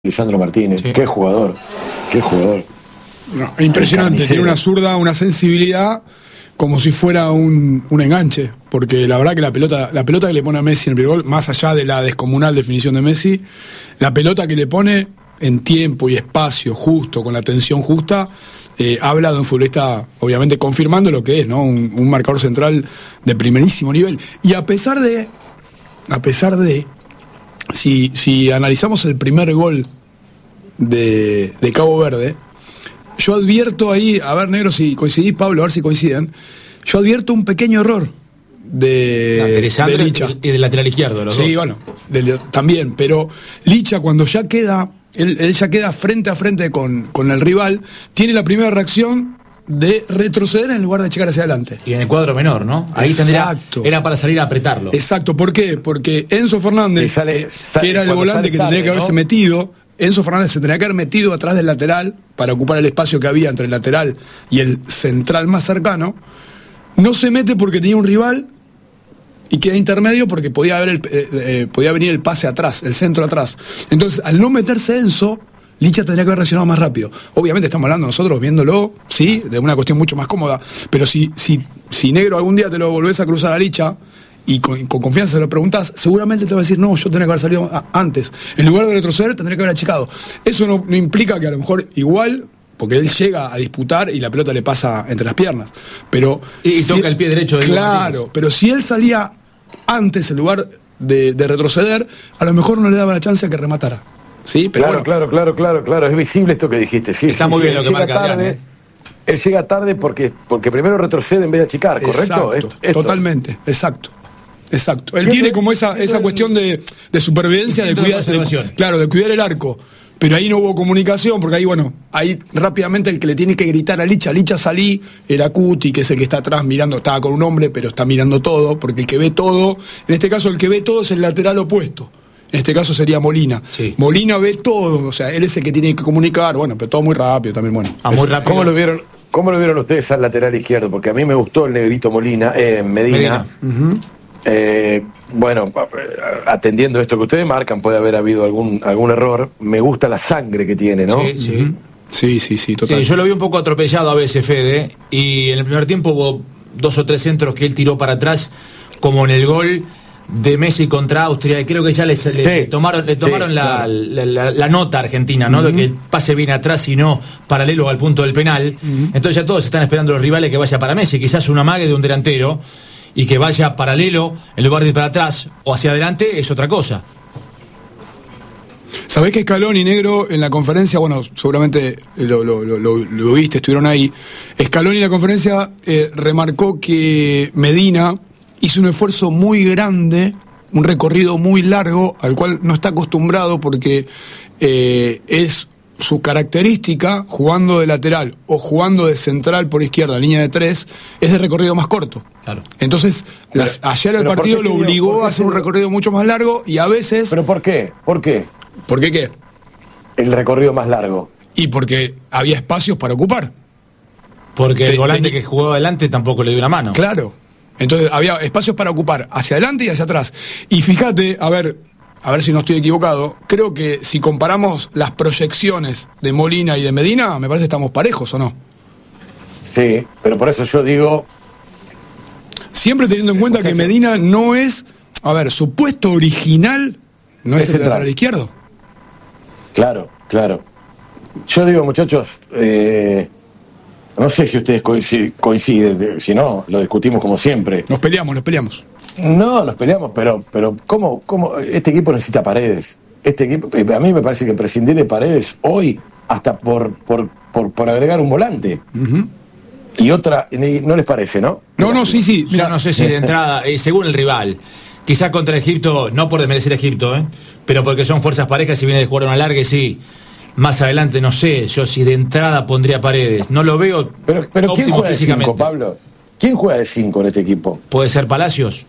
Lisandro Martínez, sí. Qué jugador. No, impresionante, tiene una zurda, una sensibilidad como si fuera un enganche, porque la verdad que la pelota que le pone a Messi en el primer gol, más allá de la descomunal definición de Messi, la pelota que le pone en tiempo y espacio justo, con la tensión justa, habla de un futbolista, obviamente confirmando lo que es, ¿no? Un marcador central de primerísimo nivel. Y a pesar de si analizamos el primer gol de Cabo Verde, yo advierto ahí, a ver, negro, si coincidís, Pablo, a ver si coinciden, yo advierto un pequeño error de Licha. Y del lateral izquierdo, los sí, dos. Bueno, también, pero Licha cuando ya queda, él ya queda frente a frente con el rival, tiene la primera reacción de retroceder en lugar de checar hacia adelante. Y en el cuadro menor, ¿no? Ahí era para salir a apretarlo. Exacto, ¿por qué? Porque Enzo Fernández, que era el volante que tendría que haberse metido, Enzo Fernández se tendría que haber metido atrás del lateral para ocupar el espacio que había entre el lateral y el central más cercano. No se mete porque tenía un rival y queda intermedio porque podía venir el pase atrás, el centro atrás. Entonces, al no meterse Enzo, Licha tendría que haber reaccionado más rápido. Obviamente estamos hablando nosotros viéndolo, sí, de una cuestión mucho más cómoda, pero si negro algún día te lo volvés a cruzar a Licha y con confianza se lo preguntás, seguramente te va a decir, no, yo tendría que haber salido antes. En lugar de retroceder, tendría que haber achicado. Eso no implica que a lo mejor igual, porque él llega a disputar y la pelota le pasa entre las piernas. Pero y toca el pie derecho de Claro, pero si él salía antes en lugar de retroceder, a lo mejor no le daba la chance a que rematara. ¿Sí? Pero claro, es visible esto que dijiste. Sí, está muy bien lo que marca Adrián, Él llega tarde porque primero retrocede en vez de achicar, ¿correcto? Exacto, totalmente, exacto. Él tiene como esa cuestión de supervivencia, de cuidar el arco. Pero ahí no hubo comunicación, porque ahí rápidamente el que le tiene que gritar a Licha salí, era Cuti, que es el que está atrás mirando, estaba con un hombre, pero está mirando todo, porque el que ve todo, en este caso el que ve todo es el lateral opuesto. En este caso sería Molina. Sí. Molina ve todo, o sea, él es el que tiene que comunicar, pero todo muy rápido también, muy rápido. ¿Cómo lo vieron ustedes al lateral izquierdo? Porque a mí me gustó el negrito Medina. Uh-huh. Atendiendo esto que ustedes marcan, puede haber habido algún error. Me gusta la sangre que tiene, ¿no? Sí. Sí, total. Sí, yo lo vi un poco atropellado a veces, Fede, y en el primer tiempo hubo 2 o 3 centros que él tiró para atrás, como en el gol de Messi contra Austria, y creo que ya le tomaron la nota a Argentina, ¿no? Uh-huh. De que el pase viene atrás y no paralelo al punto del penal. Uh-huh. Entonces ya todos están esperando los rivales que vaya para Messi, quizás un amague de un delantero y que vaya paralelo en lugar de ir para atrás o hacia adelante es otra cosa. ¿Sabés que Scaloni, negro, en la conferencia, seguramente lo viste, estuvieron ahí, Scaloni en la conferencia remarcó que Medina hizo un esfuerzo muy grande, un recorrido muy largo, al cual no está acostumbrado porque es su característica, jugando de lateral o jugando de central por izquierda, línea de 3, es de recorrido más corto. Claro. Entonces, ayer el partido lo obligó a hacer un recorrido mucho más largo y a veces... ¿Pero por qué? ¿Por qué qué? El recorrido más largo. Y porque había espacios para ocupar. Porque el volante que jugó adelante tampoco le dio una mano. Claro. Entonces había espacios para ocupar hacia adelante y hacia atrás. Y fíjate, a ver si no estoy equivocado, creo que si comparamos las proyecciones de Molina y de Medina, me parece que estamos parejos, ¿o no? Sí, pero por eso yo digo... Siempre teniendo en cuenta que Medina no es... su puesto original no es el lateral izquierdo. Claro. Yo digo, muchachos, no sé si ustedes coinciden, si no, lo discutimos como siempre. Nos peleamos. No, nos peleamos, pero ¿cómo? Este equipo necesita Paredes. Este equipo, a mí me parece que prescindir de Paredes hoy, hasta por agregar un volante. Uh-huh. Y otra, ¿no les parece, no? No, sí. Yo no sé si de entrada, según el rival, quizás contra Egipto, no por desmerecer a Egipto, pero porque son fuerzas parejas, si viene de jugar una larga, sí. Más adelante, no sé, yo si de entrada pondría Paredes. No lo veo pero óptimo ¿quién juega físicamente. De 5, Pablo? ¿Quién juega de 5 en este equipo? ¿Puede ser Palacios?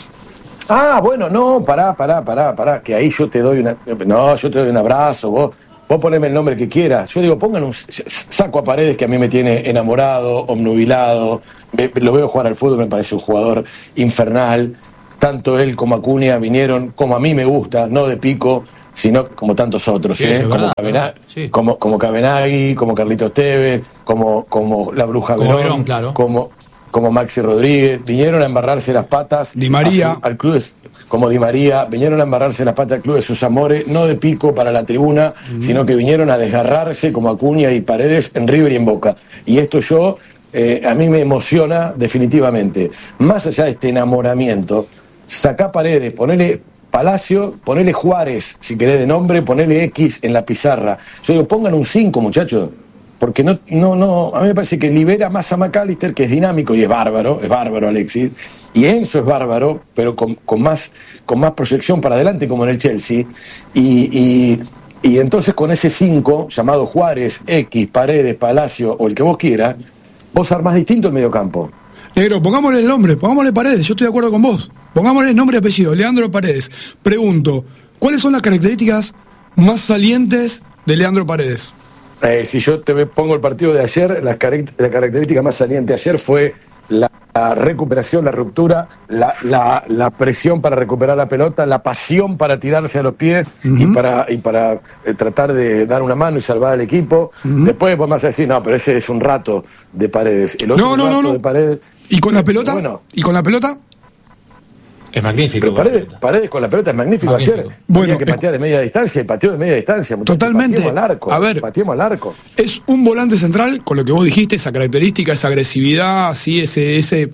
Pará, que ahí yo te doy un abrazo, vos poneme el nombre que quieras. Yo digo, pongan saco a Paredes, que a mí me tiene enamorado, obnubilado, lo veo jugar al fútbol, me parece un jugador infernal. Tanto él como Acuña vinieron como a mí me gusta, no de pico, sino como tantos otros, sí, como Cabenagui, como Carlitos Tevez, como la Bruja Verón, claro. como Maxi Rodríguez, vinieron a embarrarse las patas Di María, al club como Di María, vinieron a embarrarse las patas al club de sus amores, no de pico para la tribuna, sino que vinieron a desgarrarse como Acuña y Paredes en River y en Boca. Y esto a mí me emociona definitivamente. Más allá de este enamoramiento, sacá Paredes, ponele Palacio, ponele Juárez, si querés de nombre, ponele X en la pizarra. Yo digo, pongan un 5, muchachos, porque no, a mí me parece que libera más a McAllister, que es dinámico y es bárbaro Alexis, y Enzo es bárbaro, pero con más proyección para adelante, como en el Chelsea, y entonces con ese 5, llamado Juárez, X, Paredes, Palacio, o el que vos quieras, vos armás distinto el mediocampo. Negro, pongámosle el nombre, pongámosle Paredes, yo estoy de acuerdo con vos. Pongámosle el nombre y apellido, Leandro Paredes. Pregunto, ¿cuáles son las características más salientes de Leandro Paredes? Si yo te pongo el partido de ayer, la característica más saliente ayer fue la recuperación, la ruptura, la presión para recuperar la pelota, la pasión para tirarse a los pies y para tratar de dar una mano y salvar al equipo. Después podemos decir, no, pero ese es un rato de Paredes. El otro rato de Paredes. ¿Y con la pelota? Bueno, ¿Y con la pelota? Es magnífico. Pero Paredes con la pelota es magnífico. Ayer tenía que patear de media distancia y pateó de media distancia. Totalmente. Pateemos al arco. Es un volante central, con lo que vos dijiste, esa característica, esa agresividad, así, ese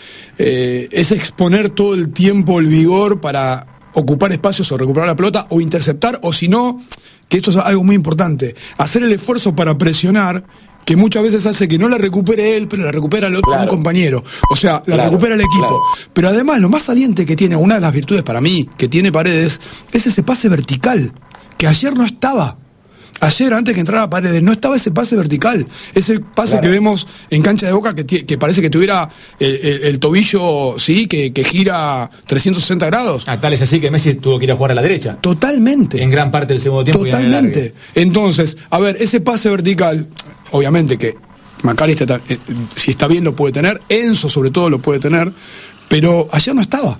exponer todo el tiempo el vigor para ocupar espacios o recuperar la pelota o interceptar, o si no, que esto es algo muy importante, hacer el esfuerzo para presionar, que muchas veces hace que no la recupere él, pero la recupera el otro, un compañero. O sea, la recupera el equipo. Pero además, lo más saliente que tiene, una de las virtudes para mí, que tiene Paredes, es ese pase vertical, que ayer no estaba. Ayer, antes que entrara Paredes, no estaba ese pase vertical. Ese pase que vemos en cancha de Boca, que parece que tuviera el tobillo, sí, que gira 360 grados. Tal es así que Messi tuvo que ir a jugar a la derecha. Totalmente. En gran parte del segundo tiempo. Totalmente. Entonces, a ver, ese pase vertical, obviamente que McAllister, si está bien, lo puede tener. Enzo, sobre todo, lo puede tener. Pero ayer no estaba.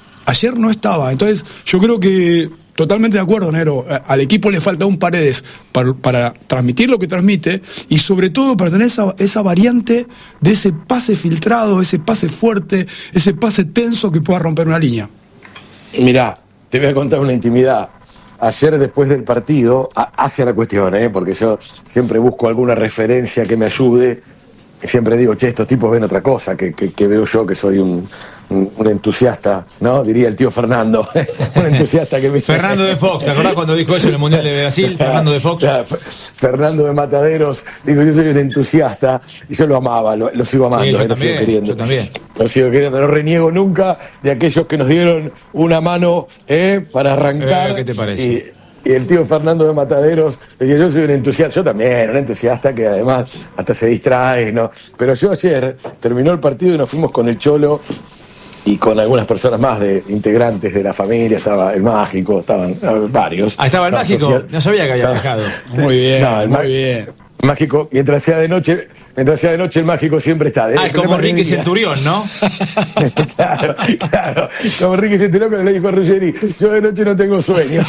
Entonces, yo creo que totalmente de acuerdo, Nero. Al equipo le falta un Paredes para transmitir lo que transmite y sobre todo para tener esa variante de ese pase filtrado, ese pase fuerte, ese pase tenso que pueda romper una línea. Mirá, te voy a contar una intimidad. Ayer, después del partido, hacia la cuestión, porque yo siempre busco alguna referencia que me ayude. Siempre digo, estos tipos ven otra cosa que veo yo, que soy un entusiasta, ¿no? Diría el tío Fernando. Un entusiasta que me... Fernando de Fox, ¿te acordás cuando dijo eso en el Mundial de Brasil? Fernando de Fox. Fernando de Mataderos, digo, yo soy un entusiasta y yo lo amaba, lo sigo amando, sí, lo sigo queriendo. Yo también. Lo sigo queriendo, no reniego nunca de aquellos que nos dieron una mano para arrancar. ¿Qué te parece? Y el tío Fernando de Mataderos decía, yo soy un entusiasta, yo también, un entusiasta que además hasta se distrae, ¿no? Pero yo ayer terminó el partido y nos fuimos con el Cholo y con algunas personas más de integrantes de la familia, estaba el Mágico, estaban varios. Estaba el Mágico, no sabía que había viajado. Muy bien, muy bien. Mágico, mientras sea de noche el Mágico siempre está. Es como Ricky Centurión, ¿no? Claro. Como Ricky Centurión cuando le dijo a Ruggeri, yo de noche no tengo sueño.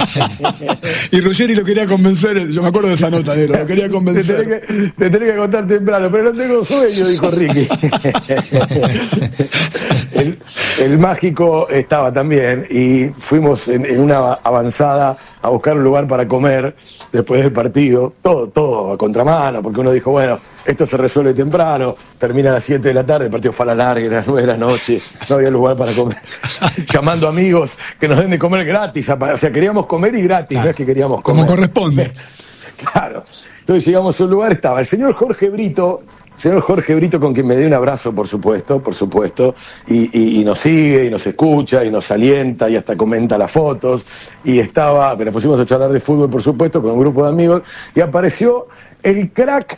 Y Ruggeri lo quería convencer, yo me acuerdo de esa nota, lo quería convencer. Te tenés que contar temprano, pero no tengo sueño, dijo Ricky. El Mágico estaba también y fuimos en una avanzada a buscar un lugar para comer después del partido, todo a contramano, porque uno dijo, bueno, esto se resuelve temprano, termina a las 7 de la tarde, el partido fue a la larga, a las 9 de la noche, no había lugar para comer. Llamando amigos que nos den de comer gratis, o sea, queríamos comer y gratis, claro. No es que queríamos comer. Como corresponde. Claro. Entonces llegamos a un lugar, estaba el señor Jorge Brito, con quien me dio un abrazo, por supuesto, y nos sigue, y nos escucha, y nos alienta, y hasta comenta las fotos, y estaba, nos pusimos a charlar de fútbol, por supuesto, con un grupo de amigos, y apareció el crack,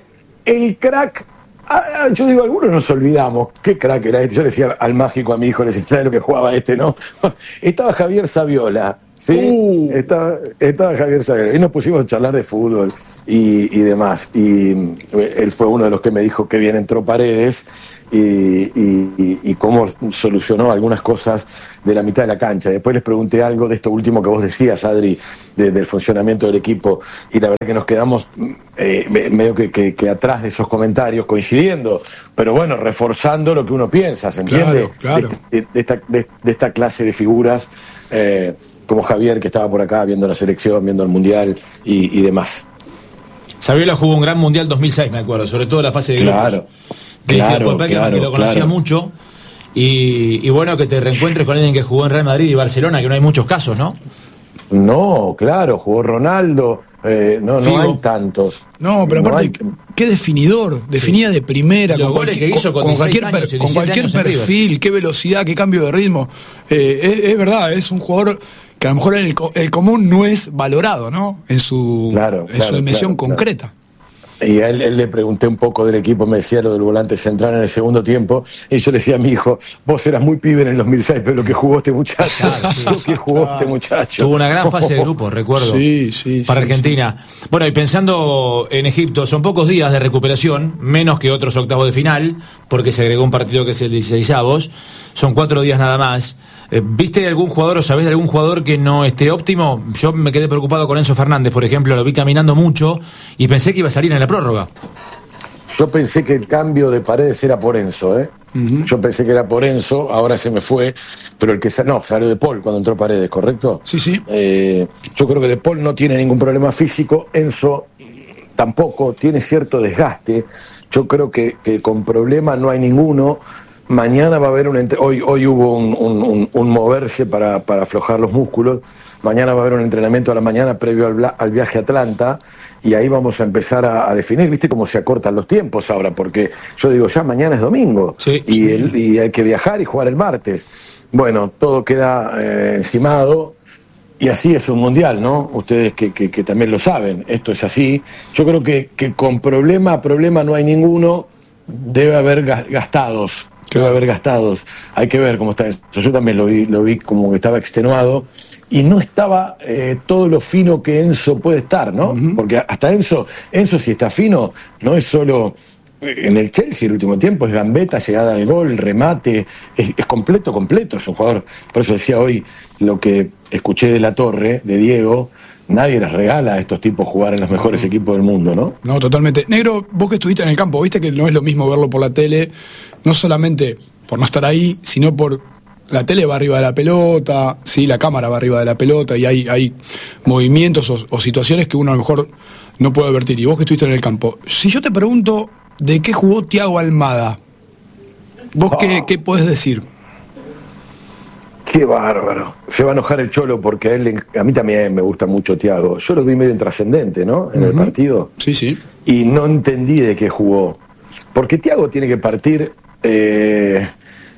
yo digo, algunos nos olvidamos, ¿qué crack era este? Yo le decía al Mágico, a mi hijo, le decía, ¿sabes lo que jugaba ¿no? Estaba Javier Saviola. Sí, estaba Javier Saviola. Y nos pusimos a charlar de fútbol y demás. Y él fue uno de los que me dijo que bien entró Paredes. y cómo solucionó algunas cosas de la mitad de la cancha. Después les pregunté algo de esto último que vos decías, Adri, del funcionamiento del equipo, y la verdad que nos quedamos medio que atrás de esos comentarios, coincidiendo, pero bueno, reforzando lo que uno piensa, ¿se entiende? Claro. De esta clase de figuras, como Javier, que estaba por acá viendo la selección, viendo el Mundial y demás. Saviola jugó un gran Mundial 2006, me acuerdo, sobre todo la fase de grupos. Claro, que lo conocía mucho. Y bueno, que te reencuentres con alguien que jugó en Real Madrid y Barcelona, que no hay muchos casos, ¿no? No, claro, jugó Ronaldo, no hay tantos. No, pero aparte, qué definidor, definía de primera, con cualquier perfil, qué velocidad, qué cambio de ritmo. Es verdad, es un jugador que a lo mejor el común no es valorado, ¿no? En su dimensión concreta. Y a él le pregunté un poco del equipo, me decía lo del volante central en el segundo tiempo, y yo le decía a mi hijo, vos eras muy pibe en el 2006, pero lo que jugó este muchacho, Tuvo una gran fase de grupos, recuerdo, para Argentina. Sí. Bueno, y pensando en Egipto, son pocos días de recuperación, menos que otros octavos de final, porque se agregó un partido que es el 16avos, son 4 días nada más. ¿Viste de algún jugador o sabés de algún jugador que no esté óptimo? Yo me quedé preocupado con Enzo Fernández, por ejemplo, lo vi caminando mucho y pensé que iba a salir en la prórroga. Yo pensé que el cambio de Paredes era por Enzo, Uh-huh. Yo pensé que era por Enzo, ahora se me fue, pero el que salió de Paul cuando entró Paredes, ¿correcto? Sí. Yo creo que de Paul no tiene ningún problema físico, Enzo tampoco, tiene cierto desgaste. Yo creo que con problema no hay ninguno. Mañana va a haber hoy hubo un moverse para aflojar los músculos. Mañana va a haber un entrenamiento a la mañana previo al viaje a Atlanta, y ahí vamos a empezar a definir, ¿viste cómo se acortan los tiempos ahora? Porque yo digo, ya mañana es domingo, y hay que viajar y jugar el martes. Bueno, todo queda encimado, y así es un mundial, ¿no? Ustedes que también lo saben, esto es así. Yo creo que con problema no hay ninguno, debe haber gastados. Hay que ver cómo está eso. Yo también lo vi como que estaba extenuado y no estaba todo lo fino que Enzo puede estar, ¿no? Uh-huh. Porque hasta Enzo si está fino, no es solo en el Chelsea el último tiempo, es gambeta, llegada al gol, remate, es completo, es un jugador. Por eso decía hoy lo que escuché de La Torre, de Diego. Nadie les regala a estos tipos jugar en los mejores equipos del mundo, ¿no? No, totalmente. Negro, vos que estuviste en el campo, viste que no es lo mismo verlo por la tele, no solamente por no estar ahí, sino por la tele va arriba de la pelota, sí, la cámara va arriba de la pelota, y hay movimientos o situaciones que uno a lo mejor no puede advertir. Y vos que estuviste en el campo, si yo te pregunto de qué jugó Thiago Almada, ¿vos qué podés decir? Qué bárbaro. Se va a enojar el Cholo porque a mí también me gusta mucho Thiago. Yo lo vi medio intrascendente, ¿no? En el partido. Sí. Y no entendí de qué jugó. Porque Thiago tiene que partir de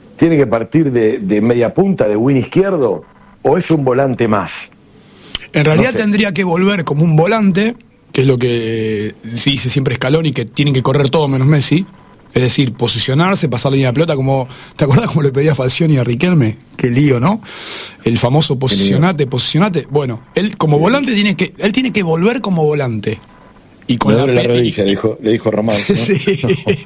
media punta, de win izquierdo, o es un volante más. En realidad tendría que volver como un volante, que es lo que dice siempre Scaloni, que tienen que correr todo menos Messi. Es decir, posicionarse, pasar la línea de pelota, como, ¿te acordás cómo le pedía Falcioni a Riquelme? Qué lío, ¿no? El famoso posicionate. Bueno, él como volante tiene que volver como volante. Y con la rodilla, le dijo Román, ¿no? Sí.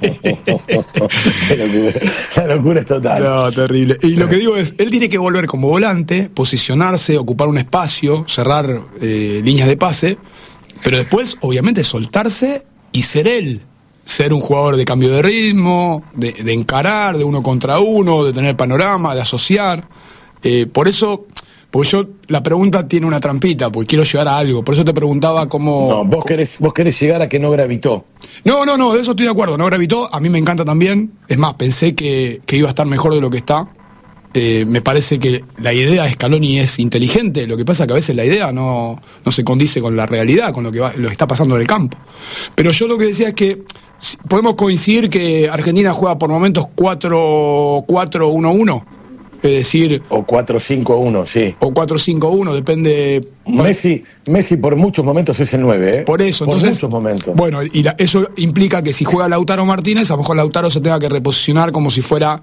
La locura es total. No, terrible. Y lo que digo es, él tiene que volver como volante, posicionarse, ocupar un espacio, cerrar líneas de pase, pero después, obviamente, soltarse y ser él. Ser un jugador de cambio de ritmo, de encarar, de uno contra uno, de tener panorama, de asociar. Por eso, porque la pregunta tiene una trampita, porque quiero llegar a algo. Por eso te preguntaba cómo... No, vos querés llegar a que no gravitó. No, de eso estoy de acuerdo. No gravitó, a mí me encanta también. Es más, pensé que iba a estar mejor de lo que está. Me parece que la idea de Scaloni es inteligente. Lo que pasa es que a veces la idea no se condice con la realidad, con lo que está pasando en el campo. Pero yo lo que decía es que podemos coincidir que Argentina juega por momentos 4-4-1-1, es decir... O 4-5-1, sí. O 4-5-1, depende... Messi por muchos momentos es el 9, ¿eh? Por eso, entonces... Por muchos momentos. Bueno, eso implica que si juega Lautaro Martínez, a lo mejor Lautaro se tenga que reposicionar como si fuera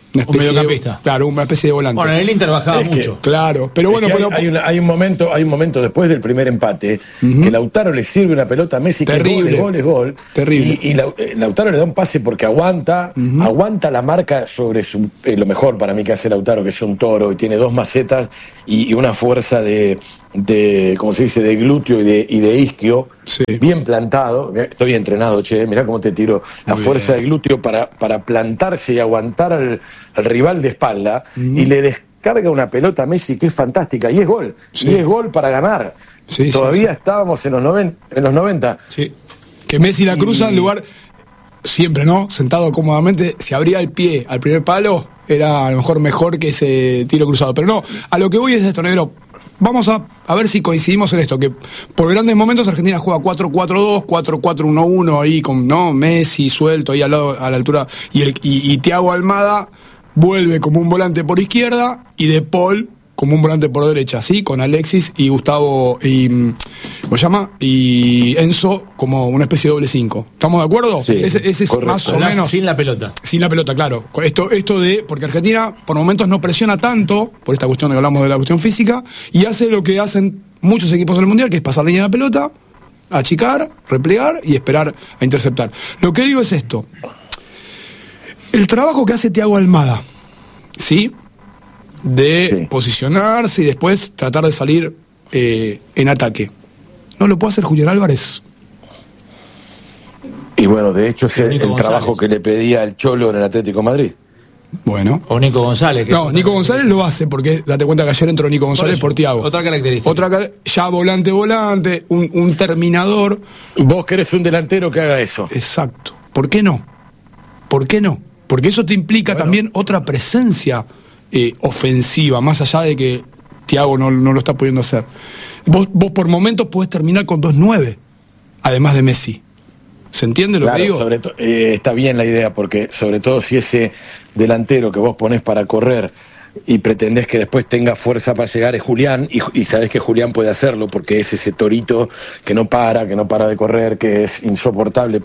Un mediocampista. Claro, una especie de volante. Bueno, en el Inter bajaba mucho. Claro, pero bueno. Hay un momento después del primer empate que Lautaro le sirve una pelota a Messi, terrible, que es gol. Terrible. Y Lautaro le da un pase porque aguanta la marca sobre lo mejor para mí que hace Lautaro, que es un toro y tiene 2 macetas y una fuerza de ¿cómo se dice?, de glúteo y de isquio, bien plantado. Mirá, estoy entrenado, mirá cómo te tiro la fuerza de glúteo para plantarse y aguantar al rival de espalda, y le descarga una pelota a Messi que es fantástica, y es gol, y es gol para ganar. Todavía estábamos en los 90. Sí. Que Messi la cruza en lugar, siempre, ¿no?, sentado cómodamente, si abría el pie al primer palo, era a lo mejor que ese tiro cruzado. Pero no, a lo que voy es esto, negro. Vamos a ver si coincidimos en esto, que por grandes momentos Argentina juega 4-4-2, 4-4-1-1 ahí con Messi suelto ahí a la altura, y Thiago Almada vuelve como un volante por izquierda y De Paul como un volante por derecha, ¿sí? Con Alexis y Gustavo y Enzo como una especie de doble 5. ¿Estamos de acuerdo? Sí, ese es correcto. más o menos. Sin la pelota. Sin la pelota, claro. Esto de, porque Argentina por momentos no presiona tanto, por esta cuestión de que hablamos de la cuestión física, y hace lo que hacen muchos equipos del Mundial, que es pasar línea de pelota, achicar, replegar y esperar a interceptar. Lo que digo es esto. El trabajo que hace Thiago Almada, ¿sí?, de posicionarse y después tratar de salir en ataque, ¿no lo puede hacer Julián Álvarez? Y bueno, de hecho es el trabajo que le pedía el Cholo en el Atlético de Madrid. Bueno. O Nico González. No, Nico González lo hace, porque date cuenta que ayer entró Nico González por Thiago. Otra característica. Ya volante, un terminador. Vos querés un delantero que haga eso. Exacto. ¿Por qué no? Porque eso te implica también otra presencia ofensiva, más allá de que Thiago no lo está pudiendo hacer. Vos por momentos podés terminar con 2-9, además de Messi. ¿Se entiende lo que digo? Está bien la idea, porque sobre todo si ese delantero que vos ponés para correr y pretendés que después tenga fuerza para llegar es Julián, y sabés que Julián puede hacerlo porque es ese torito que no para de correr, que es insoportable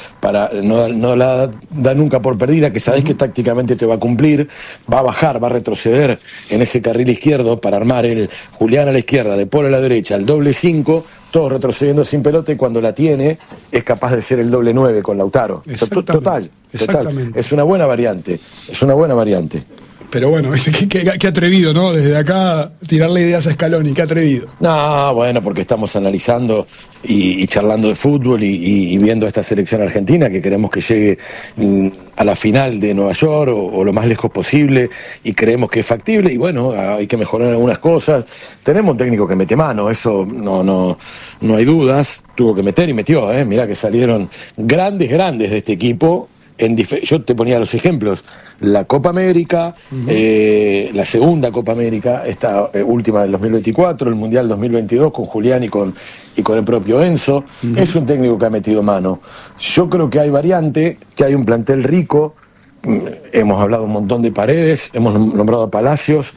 no la da nunca por perdida, que sabés que tácticamente te va a cumplir, va a bajar, va a retroceder en ese carril izquierdo para armar el Julián a la izquierda, De Paul a la derecha, el doble 5, todos retrocediendo sin pelota, y cuando la tiene es capaz de ser el doble 9 con Lautaro. Total. Es una buena variante. Pero bueno, qué atrevido, ¿no? Desde acá tirarle ideas a Scaloni, qué atrevido. No, bueno, porque estamos analizando y charlando de fútbol y viendo esta selección argentina, que queremos que llegue a la final de Nueva York o lo más lejos posible, y creemos que es factible, y bueno, hay que mejorar algunas cosas. Tenemos un técnico que mete mano, eso no hay dudas, tuvo que meter y metió, mirá que salieron grandes de este equipo. Yo te ponía los ejemplos, la Copa América, la segunda Copa América, esta última del 2024, el Mundial 2022 con Julián y con el propio Enzo. Es un técnico que ha metido mano. Yo creo que hay variante, que hay un plantel rico. Hemos hablado un montón de Paredes, hemos nombrado a Palacios,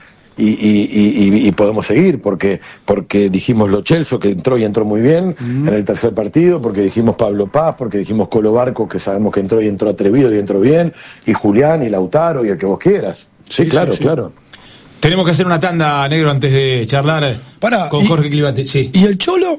y podemos seguir, porque dijimos Lo Celso, que entró muy bien en el tercer partido, porque dijimos Pablo Paz, porque dijimos Colo Barco, que sabemos que entró atrevido y entró bien, y Julián y Lautaro y el que vos quieras. Sí, claro. Tenemos que hacer una tanda, negro, antes de charlar con Jorge Clivate. Sí. ¿Y el Cholo?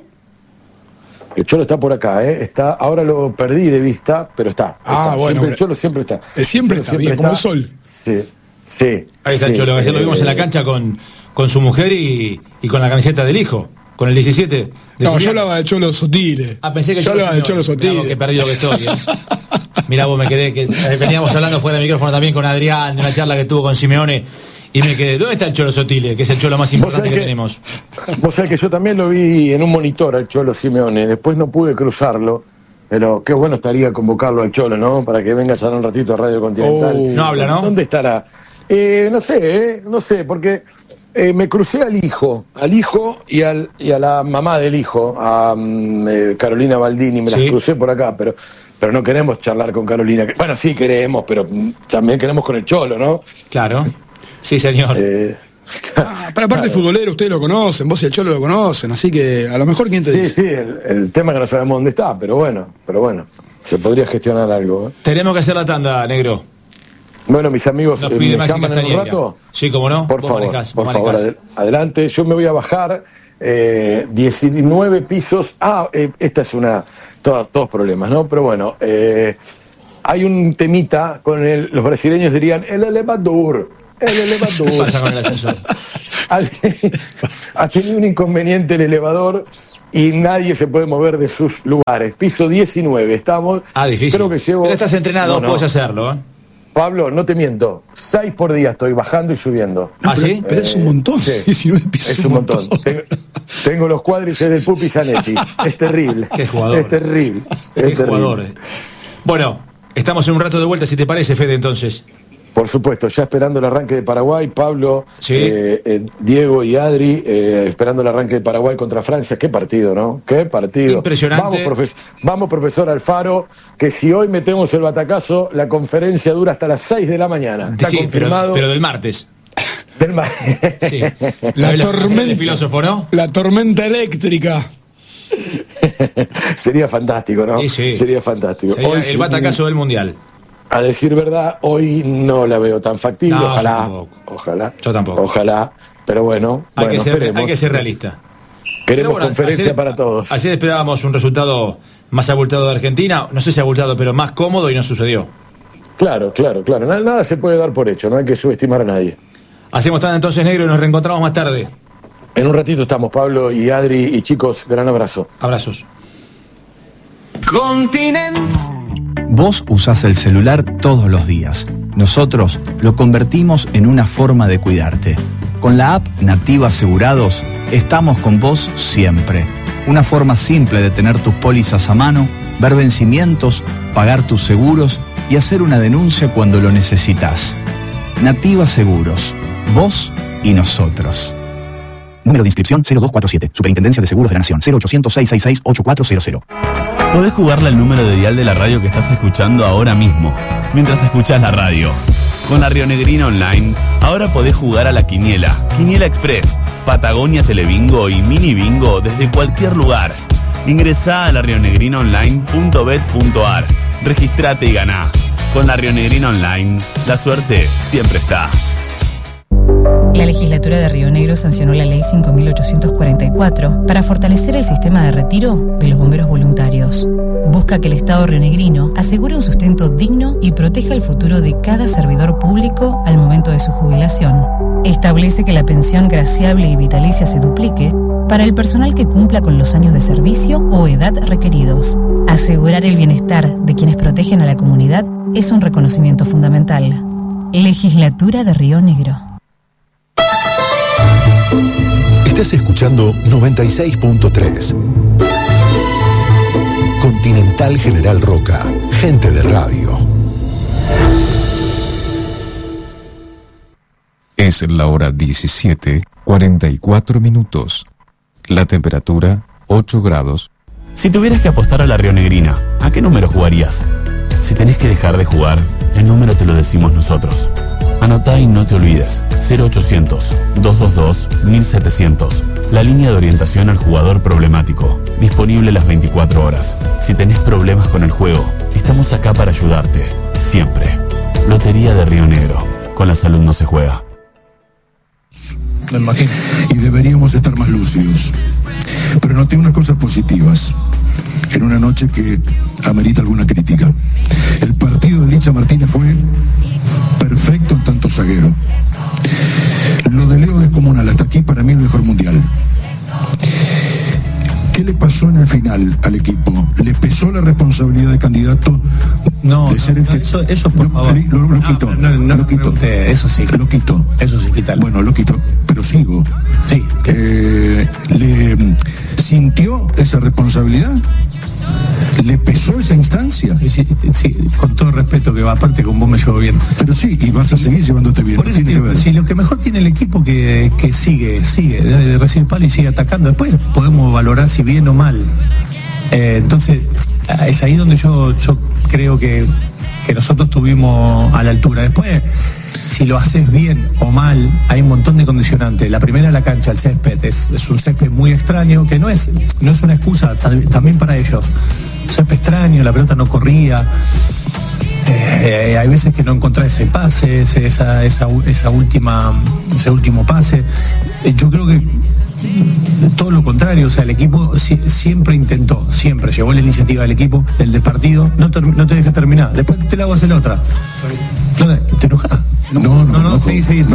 El Cholo está por acá, ahora lo perdí de vista, pero está. Bueno. El Cholo siempre está. Siempre está, bien, como el sol. Sí. Ahí está el Cholo, ayer lo vimos en la cancha con su mujer y con la camiseta del hijo, con el 17. No, yo hablaba del Cholo Sotile. Pensé que yo hablaba del Cholo Sotile. Mirá vos, qué perdido que estoy. Mirá vos, me quedé, que veníamos hablando fuera del micrófono también con Adrián, de una charla que tuvo con Simeone, y me quedé, ¿dónde está el Cholo Sotile? Que es el Cholo más importante que tenemos. Vos sabés que yo también lo vi en un monitor al Cholo Simeone, después no pude cruzarlo. Pero qué bueno estaría convocarlo al Cholo, ¿no? Para que venga a charlar un ratito a Radio Continental. No habla, ¿no? ¿Dónde estará? No sé, porque me crucé al hijo y a la mamá del hijo, a Carolina Baldini, me las crucé por acá, pero no queremos charlar con Carolina. Bueno, sí queremos, pero también queremos con el Cholo, ¿no? Claro, sí señor. Pero aparte futbolero, ustedes lo conocen, vos y el Cholo lo conocen, así que a lo mejor ¿quién te dice? Sí, el tema es que no sabemos dónde está, pero bueno, se podría gestionar algo. Tenemos que hacer la tanda, negro. Bueno, mis amigos, ¿me llaman en un rato? Sí, cómo no. Por favor, adelante. Yo me voy a bajar 19 pisos. Esta es todos problemas, ¿no? Pero bueno, hay un temita con los brasileños dirían el elevador. ¿Qué pasa con el ascensor? Ha tenido un inconveniente el elevador y nadie se puede mover de sus lugares. Piso 19, estamos. Difícil. Creo que llevo... Pero estás entrenado, puedes hacerlo, ¿eh? Pablo, no te miento, 6 por día estoy bajando y subiendo. ¿Sí? Pero es un montón. Sí, 19 pisos es un montón. Tengo los cuádriceps del Pupi Zanetti. Es terrible. Qué jugador. Es terrible. Qué jugador. Bueno, estamos en un rato de vuelta, si te parece, Fede, entonces. Por supuesto, ya esperando el arranque de Paraguay, Pablo, Diego y Adri, esperando el arranque de Paraguay contra Francia. Qué partido, ¿no? Qué partido. Impresionante. Vamos, profesor Alfaro, que si hoy metemos el batacazo, la conferencia dura hasta las 6 de la mañana. Está confirmado. Pero del martes. Del martes. Sí. La tormenta, filósofo, ¿no? La tormenta eléctrica. Sería fantástico, ¿no? Sí. Sería fantástico. Sería el batacazo del Mundial. A decir verdad, hoy no la veo tan factible. No, ojalá. Yo tampoco. Ojalá. Pero bueno, hay que ser realista. Queremos conferencia para todos. Así esperábamos un resultado más abultado de Argentina. No sé si abultado, pero más cómodo, y no sucedió. Claro. Nada se puede dar por hecho, no hay que subestimar a nadie. Hacemos tan entonces, negro, y nos reencontramos más tarde. En un ratito estamos, Pablo y Adri, y chicos, gran abrazo. Abrazos. Continente. Vos usás el celular todos los días. Nosotros lo convertimos en una forma de cuidarte. Con la app Nativa Asegurados, estamos con vos siempre. Una forma simple de tener tus pólizas a mano, ver vencimientos, pagar tus seguros y hacer una denuncia cuando lo necesitas. Nativa Seguros. Vos y nosotros. Número de inscripción 0247. Superintendencia de Seguros de la Nación. 0800-666-8400. Podés jugarle al número de dial de la radio que estás escuchando ahora mismo, mientras escuchás la radio. Con la Rionegrina Online, ahora podés jugar a la Quiniela, Quiniela Express, Patagonia Telebingo y Mini Bingo desde cualquier lugar. Ingresá a larionegrinaonline.bet.ar, registrate y ganá. Con la Rionegrina Online, la suerte siempre está. La legislatura de Río Negro sancionó la ley 5.844 para fortalecer el sistema de retiro de los bomberos voluntarios. Busca que el Estado rionegrino asegure un sustento digno y proteja el futuro de cada servidor público al momento de su jubilación. Establece que la pensión graciable y vitalicia se duplique para el personal que cumpla con los años de servicio o edad requeridos. Asegurar el bienestar de quienes protegen a la comunidad es un reconocimiento fundamental. Legislatura de Río Negro. Estás escuchando 96.3. Continental General Roca, gente de radio. Es la hora 17:44. La temperatura 8 grados. Si tuvieras que apostar a la Rionegrina, ¿a qué número jugarías? Si tenés que dejar de jugar, el número te lo decimos nosotros. Anotá y no te olvides. 0800-222-1700. La línea de orientación al jugador problemático. Disponible las 24 horas. Si tenés problemas con el juego, estamos acá para ayudarte. Siempre. Lotería de Río Negro. Con la salud no se juega. Me imagino. Y deberíamos estar más lúcidos. Pero noté unas cosas positivas en una noche que amerita alguna crítica. El partido de Licha Martínez fue perfecto en tanto zaguero. Lo de Leo descomunal, hasta aquí para mí el mejor mundial. ¿Qué le pasó en el final al equipo? ¿Le pesó la responsabilidad de candidato? No, de ser el que... eso por favor. Lo quitó. Lo quitó. Eso sí. Lo quitó. Eso sí, quítalo. Bueno, lo quitó, pero sigo. Sí. ¿Le sintió esa responsabilidad? ¿Le pesó esa instancia? Sí, con todo respeto, que aparte con vos me llevo bien. Pero sí, y vas a seguir llevándote bien. Por eso sí, lo que mejor tiene el equipo que sigue, recibe palo y sigue atacando. Después podemos valorar si bien o mal. Entonces, es ahí donde yo creo que nosotros estuvimos a la altura. Después, si lo haces bien o mal, hay un montón de condicionantes. La primera, la cancha, el césped. Es un césped muy extraño, que no es una excusa también para ellos. Un césped extraño, la pelota no corría. hay veces que no encontrás ese pase, ese último pase. Yo creo que todo lo contrario, o sea, el equipo siempre llevó la iniciativa del equipo, del partido, no te deja terminar, después te la hago hacer la otra. ¿Te enojas? No, seguí. Seguí.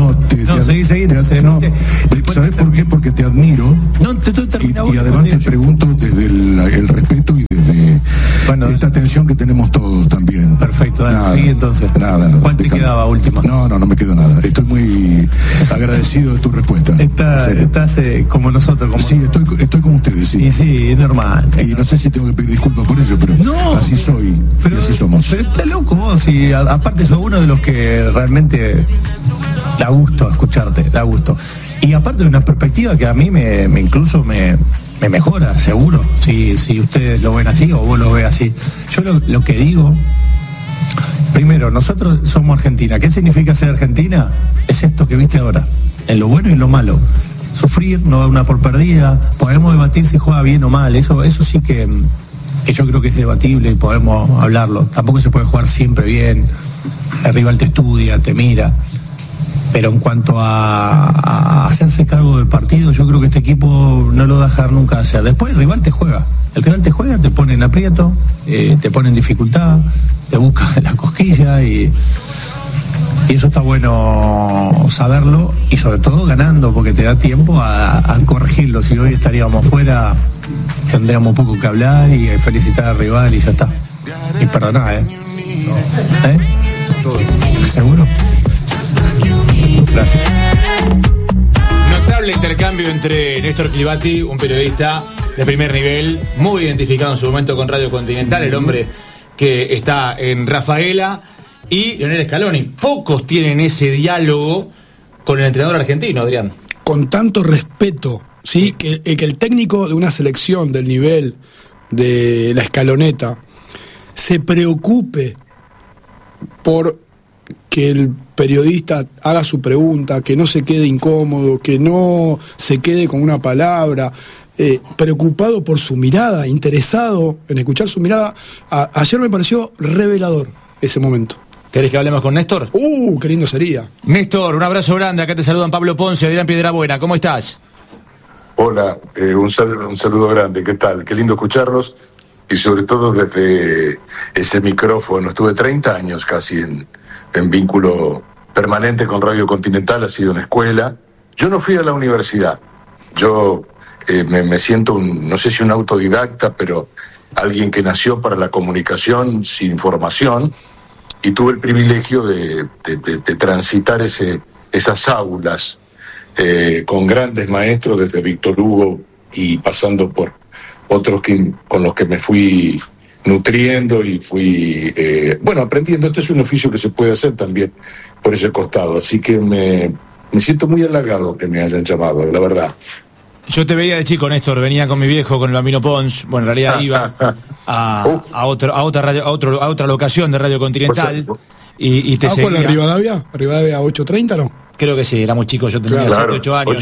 ¿Sabes por qué? Porque te admiro. Te estoy terminando. Y además te pregunto desde el respeto y desde esta atención que tenemos todos también. Perfecto, dale, sigue entonces. Nada. ¿Cuál te quedaba última? No me quedó nada. Estoy muy agradecido de tu respuesta. Estás como nosotros. Sí, estoy como ustedes, sí. Y sí, es normal. Y no sé si tengo que pedir disculpas por ello, pero así soy y así somos. Pero está loco vos, y aparte sos uno de los que realmente da gusto escucharte, da gusto. Y aparte de una perspectiva que a mí me mejora, seguro, si ustedes lo ven así o vos lo ves así. Yo lo que digo, primero, nosotros somos Argentina. ¿Qué significa ser Argentina? Es esto que viste ahora, en lo bueno y en lo malo. Sufrir, no dar una por perdida, podemos debatir si juega bien o mal, eso sí que yo creo que es debatible y podemos hablarlo. Tampoco se puede jugar siempre bien, el rival te estudia, te mira. Pero en cuanto a hacerse cargo del partido, yo creo que este equipo no lo va a dejar nunca hacer. Después el rival te juega, te pone en aprieto, te pone en dificultad, te busca en las cosquillas y eso está bueno saberlo, y sobre todo ganando, porque te da tiempo a corregirlo. Si hoy estaríamos fuera, tendríamos poco que hablar y felicitar al rival y ya está. Y perdoná, ¿Seguro? Gracias. Notable intercambio entre Néstor Clivati, un periodista de primer nivel, muy identificado en su momento con Radio Continental, el hombre que está en Rafaela, y Lionel Scaloni. Pocos tienen ese diálogo con el entrenador argentino, Adrián. Con tanto respeto, ¿sí? Que el técnico de una selección del nivel de la escaloneta se preocupe por que el periodista haga su pregunta, que no se quede incómodo, que no se quede con una palabra, preocupado por su mirada, interesado en escuchar su mirada. Ayer me pareció revelador ese momento. ¿Querés que hablemos con Néstor? Qué lindo sería. Néstor, un abrazo grande. Acá te saludan Pablo Ponce y Adrián Piedrabuena. ¿Cómo estás? Hola, un saludo grande. ¿Qué tal? Qué lindo escucharlos, y sobre todo desde ese micrófono. Estuve 30 años casi en vínculo permanente con Radio Continental, ha sido una escuela. Yo no fui a la universidad. Yo me siento, no sé si un autodidacta, pero alguien que nació para la comunicación sin formación, y tuve el privilegio de transitar esas aulas con grandes maestros, desde Víctor Hugo y pasando por otros con los que me fui nutriendo y fui aprendiendo. Este es un oficio que se puede hacer también por ese costado, así que me siento muy halagado que me hayan llamado, la verdad. Yo te veía de chico, Néstor, venía con mi viejo, con el Bambino Pons. Bueno, en realidad iba a otra locación de Radio Continental, y te seguía. ¿Con la Rivadavia? ¿Rivadavia 8:30, no? Creo que sí, era muy chico, yo tenía 7, 8 años.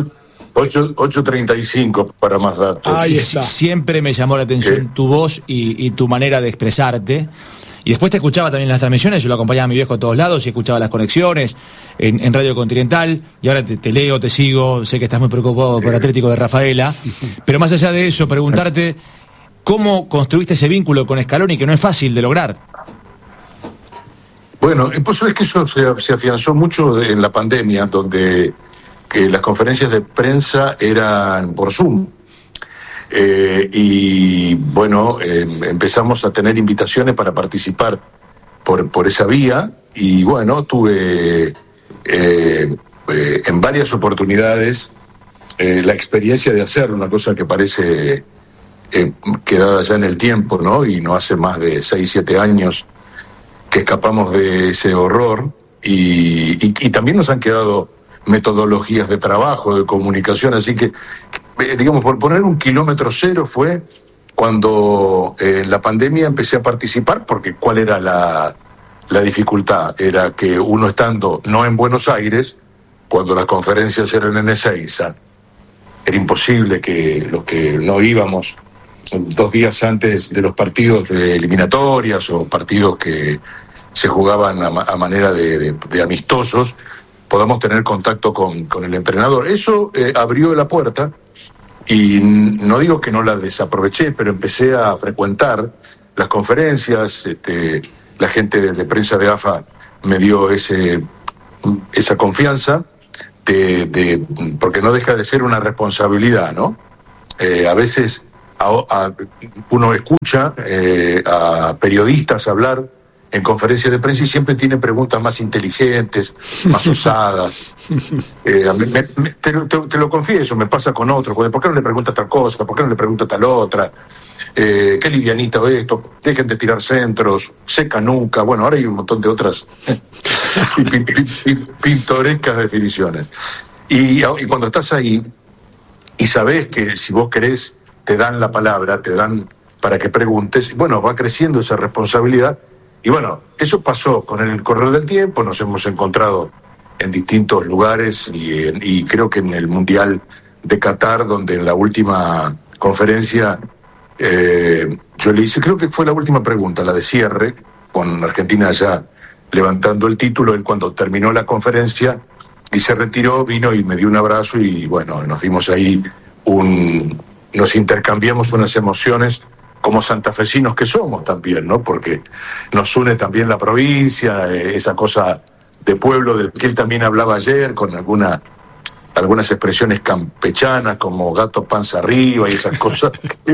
8:35 para más datos. Ahí está. Siempre me llamó la atención tu voz y tu manera de expresarte. Y después te escuchaba también en las transmisiones, yo lo acompañaba a mi viejo a todos lados y escuchaba las conexiones en Radio Continental, y ahora te leo, te sigo, sé que estás muy preocupado por Atlético de Rafaela, pero más allá de eso, preguntarte cómo construiste ese vínculo con Scaloni, que no es fácil de lograr. Bueno, pues es que eso se afianzó mucho en la pandemia, donde que las conferencias de prensa eran por Zoom. Empezamos a tener invitaciones para participar por esa vía, y bueno, tuve en varias oportunidades la experiencia de hacer una cosa que parece quedada ya en el tiempo, ¿no? Y no hace más de 6, 7 años que escapamos de ese horror, y también nos han quedado metodologías de trabajo, de comunicación, así que digamos, por poner un kilómetro cero fue cuando en la pandemia empecé a participar, porque ¿cuál era la dificultad? Era que uno estando no en Buenos Aires, cuando las conferencias eran en Ezeiza, era imposible que los que no íbamos 2 días antes de los partidos de eliminatorias o partidos que se jugaban a manera de amistosos, podamos tener contacto con el entrenador. Eso abrió la puerta, y no digo que no la desaproveché, pero empecé a frecuentar las conferencias. La gente de prensa de AFA me dio esa confianza, porque no deja de ser una responsabilidad, ¿no? A veces uno escucha a periodistas hablar en conferencias de prensa y siempre tiene preguntas más inteligentes, más osadas. Te lo confieso, me pasa con otros. ¿Por qué no le pregunta tal cosa? ¿Por qué no le pregunta tal otra? Qué livianito esto, dejen de tirar centros, seca nunca. Bueno, ahora hay un montón de otras pintorescas definiciones. Y cuando estás ahí y sabés que si vos querés te dan la palabra, te dan para que preguntes, bueno, va creciendo esa responsabilidad. Y bueno, eso pasó con el correr del tiempo, nos hemos encontrado en distintos lugares y creo que en el Mundial de Qatar, donde en la última conferencia yo le hice, creo que fue la última pregunta, la de cierre, con Argentina ya levantando el título. Él, cuando terminó la conferencia y se retiró, vino y me dio un abrazo y bueno, nos dimos ahí nos intercambiamos unas emociones como santafesinos que somos también, ¿no? Porque nos une también la provincia, esa cosa de pueblo del que él también hablaba ayer, con algunas expresiones campechanas como gato panza arriba y esas cosas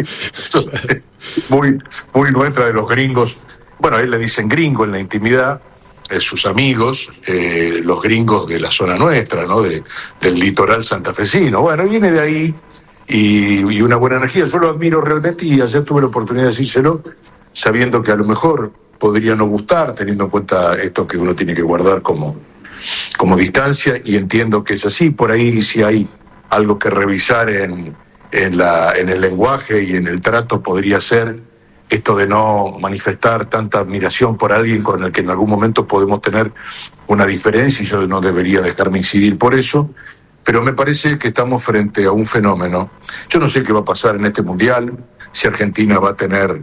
muy, muy nuestras de los gringos. Bueno, a él le dicen gringo en la intimidad, sus amigos, los gringos de la zona nuestra, ¿no? Del litoral santafesino. Bueno, viene de ahí y una buena energía. Yo lo admiro realmente y ayer tuve la oportunidad de decírselo, sabiendo que a lo mejor podría no gustar, teniendo en cuenta esto que uno tiene que guardar como distancia, y entiendo que es así. Por ahí si hay algo que revisar en el lenguaje y en el trato, podría ser esto de no manifestar tanta admiración por alguien con el que en algún momento podemos tener una diferencia, y yo no debería dejarme incidir por eso, pero me parece que estamos frente a un fenómeno. Yo no sé qué va a pasar en este Mundial, si Argentina va a tener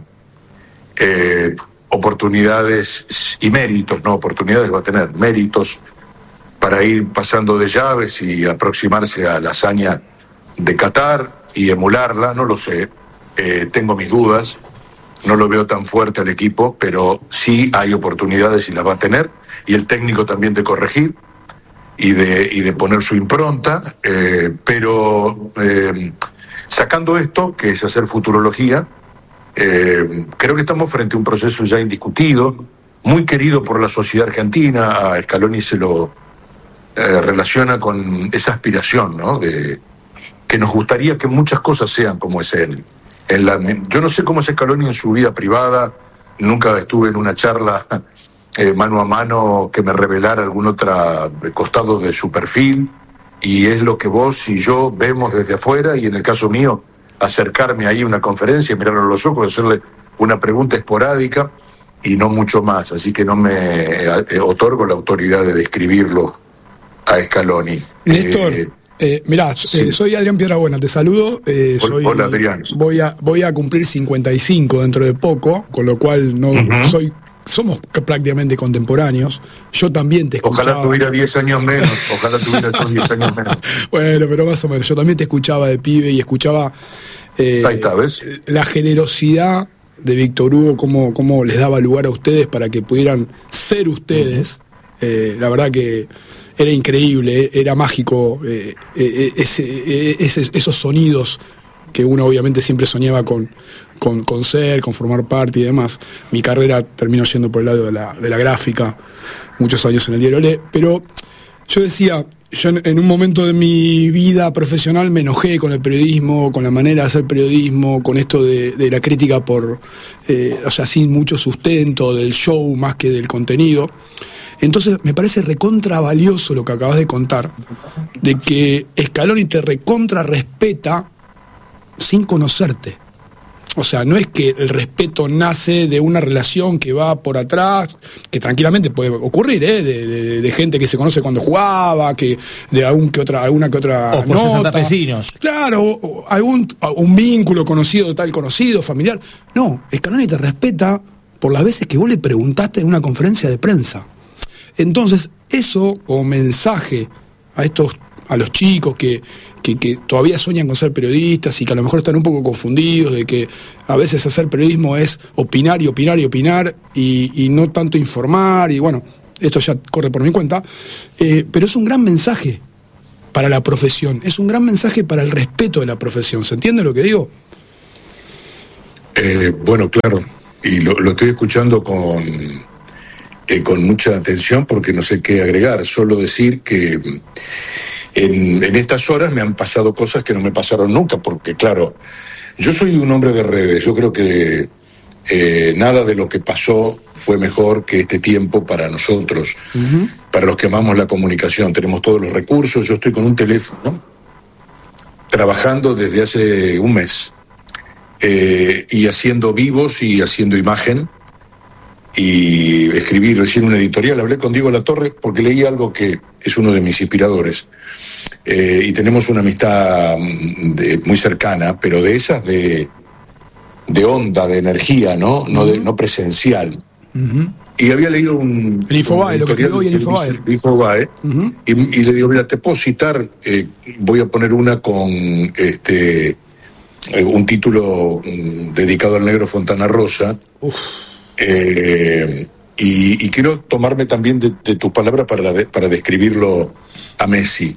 oportunidades y méritos, no oportunidades, va a tener méritos para ir pasando de llaves y aproximarse a la hazaña de Qatar y emularla, no lo sé. Tengo mis dudas, no lo veo tan fuerte al equipo, pero sí hay oportunidades y las va a tener, y el técnico también de corregir y de poner su impronta, pero sacando esto, que es hacer futurología, creo que estamos frente a un proceso ya indiscutido, muy querido por la sociedad argentina. A Scaloni se lo relaciona con esa aspiración, ¿no? De que nos gustaría que muchas cosas sean como es él. Yo no sé cómo es Scaloni en su vida privada, nunca estuve en una charla mano a mano que me revelara algún otro costado de su perfil, y es lo que vos y yo vemos desde afuera, y en el caso mío, acercarme ahí a una conferencia, mirarlo a los ojos, hacerle una pregunta esporádica y no mucho más, así que no me otorgo la autoridad de describirlo a Scaloni. Néstor, mirá, sí. Soy Adrián Piedrabuena, te saludo. Hola, Adrián. Voy a cumplir 55 dentro de poco, con lo cual no somos prácticamente contemporáneos. Yo también te escuchaba. Ojalá tuviera 10 años menos, estos 10 años menos. Bueno, pero más o menos. Yo también te escuchaba de pibe y escuchaba ahí está, ¿ves? La generosidad de Víctor Hugo, cómo les daba lugar a ustedes para que pudieran ser ustedes. La verdad que era increíble, era mágico, esos sonidos que uno obviamente siempre soñaba con ser, con formar parte y demás. Mi carrera terminó yendo por el lado de la gráfica, muchos años en el diario Le, pero yo decía, yo en un momento de mi vida profesional me enojé con el periodismo, con la manera de hacer periodismo, con esto de la crítica o sea, sin mucho sustento del show más que del contenido. Entonces me parece recontra valioso lo que acabas de contar, de que Scaloni te recontra respeta sin conocerte. O sea, no es que el respeto nace de una relación que va por atrás, que tranquilamente puede ocurrir, de gente que se conoce cuando jugaba, que de alguna que otra o por nota. santafesinos. Claro, o un vínculo conocido de tal conocido, familiar. No, Scaroni te respeta por las veces que vos le preguntaste en una conferencia de prensa. Entonces, eso como mensaje a los chicos que todavía sueñan con ser periodistas y que a lo mejor están un poco confundidos de que a veces hacer periodismo es opinar y no tanto informar, y bueno, esto ya corre por mi cuenta, pero es un gran mensaje para la profesión, es un gran mensaje para el respeto de la profesión. ¿Se entiende lo que digo? Bueno, claro, y lo estoy escuchando con mucha atención porque no sé qué agregar, solo decir que en estas horas me han pasado cosas que no me pasaron nunca, porque claro, yo soy un hombre de redes, yo creo que nada de lo que pasó fue mejor que este tiempo para nosotros, para los que amamos la comunicación, tenemos todos los recursos, yo estoy con un teléfono trabajando desde hace un mes, y haciendo vivos y haciendo imagen, y escribí recién una editorial, hablé con Diego Latorre porque leí algo que es uno de mis inspiradores, y tenemos una amistad muy cercana, pero de esas de onda, de energía, ¿no? No presencial. Y había leído un Infobae, lo que escribió hoy en Infobae, y le digo, mira, te puedo citar, voy a poner una con un título dedicado al negro Fontana Rosa. Y quiero tomarme también de tus palabras para describirlo a Messi.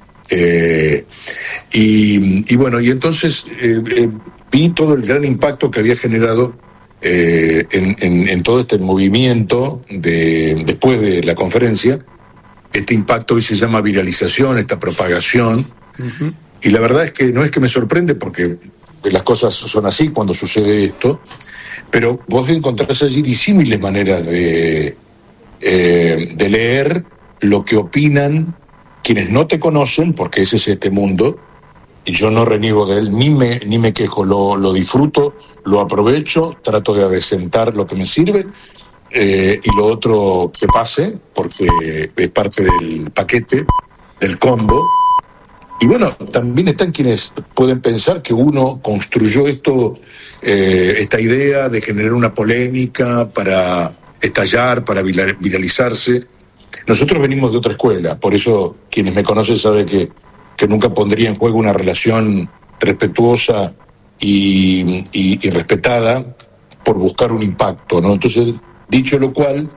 Y bueno, y entonces vi todo el gran impacto que había generado en todo este movimiento después de la conferencia. Este impacto hoy se llama viralización, esta propagación. Y la verdad es que no es que me sorprende, porque las cosas son así cuando sucede esto, pero vos encontrás allí disímiles maneras de leer lo que opinan quienes no te conocen, porque ese es este mundo, y yo no reniego de él, ni me quejo, lo disfruto, lo aprovecho, trato de adecentar lo que me sirve, y lo otro que pase, porque es parte del paquete, del combo. Y bueno, también están quienes pueden pensar que uno construyó esta idea de generar una polémica para estallar, para viralizarse. Nosotros venimos de otra escuela, por eso quienes me conocen saben que nunca pondría en juego una relación respetuosa y respetada por buscar un impacto, ¿no? Entonces, dicho lo cual,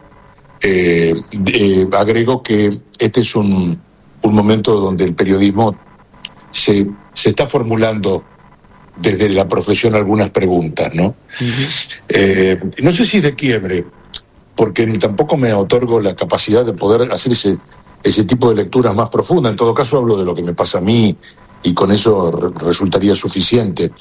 agrego que este es un momento donde el periodismo se está formulando desde la profesión algunas preguntas, ¿no? No sé si es de quiebre, porque tampoco me otorgo la capacidad de poder hacer ese tipo de lecturas más profundas. En todo caso, hablo de lo que me pasa a mí y con eso resultaría suficiente.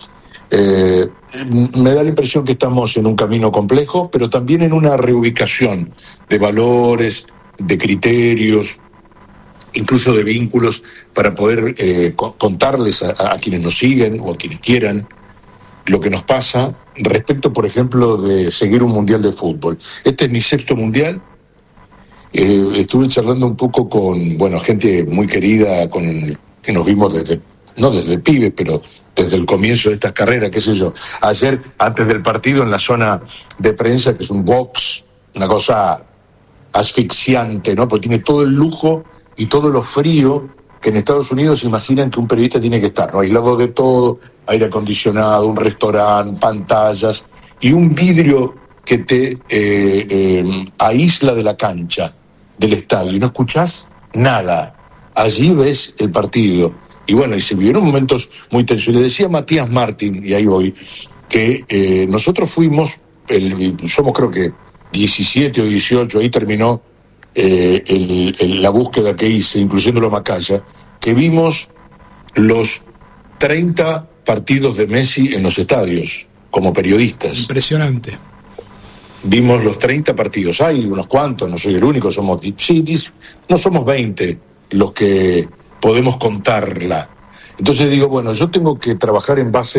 Me da la impresión que estamos en un camino complejo, pero también en una reubicación de valores, de criterios, incluso de vínculos, para poder contarles a quienes nos siguen o a quienes quieran lo que nos pasa respecto, por ejemplo, de seguir un mundial de fútbol. Este es mi 6º mundial. Estuve charlando un poco con, gente muy querida, que nos vimos no desde pibe, pero desde el comienzo de estas carreras, qué sé yo. Ayer, antes del partido, en la zona de prensa, que es un box, una cosa asfixiante, ¿no? Porque tiene todo el lujo y todo lo frío que en Estados Unidos imaginan que un periodista tiene que estar, ¿no? Aislado de todo, aire acondicionado, un restaurante, pantallas y un vidrio que te aísla de la cancha, del estadio, y no escuchás nada. Allí ves el partido. Y bueno, y se vivieron momentos muy tensos. Le decía Matías Martín, y ahí voy, que nosotros somos creo que 17 o 18, ahí terminó la búsqueda que hice, incluyéndolo a Macaya, que vimos los 30 partidos de Messi en los estadios, como periodistas. Impresionante. Vimos los 30 partidos, hay unos cuantos, no soy el único, no somos 20 los que podemos contarla. Entonces digo, bueno, yo tengo que trabajar en base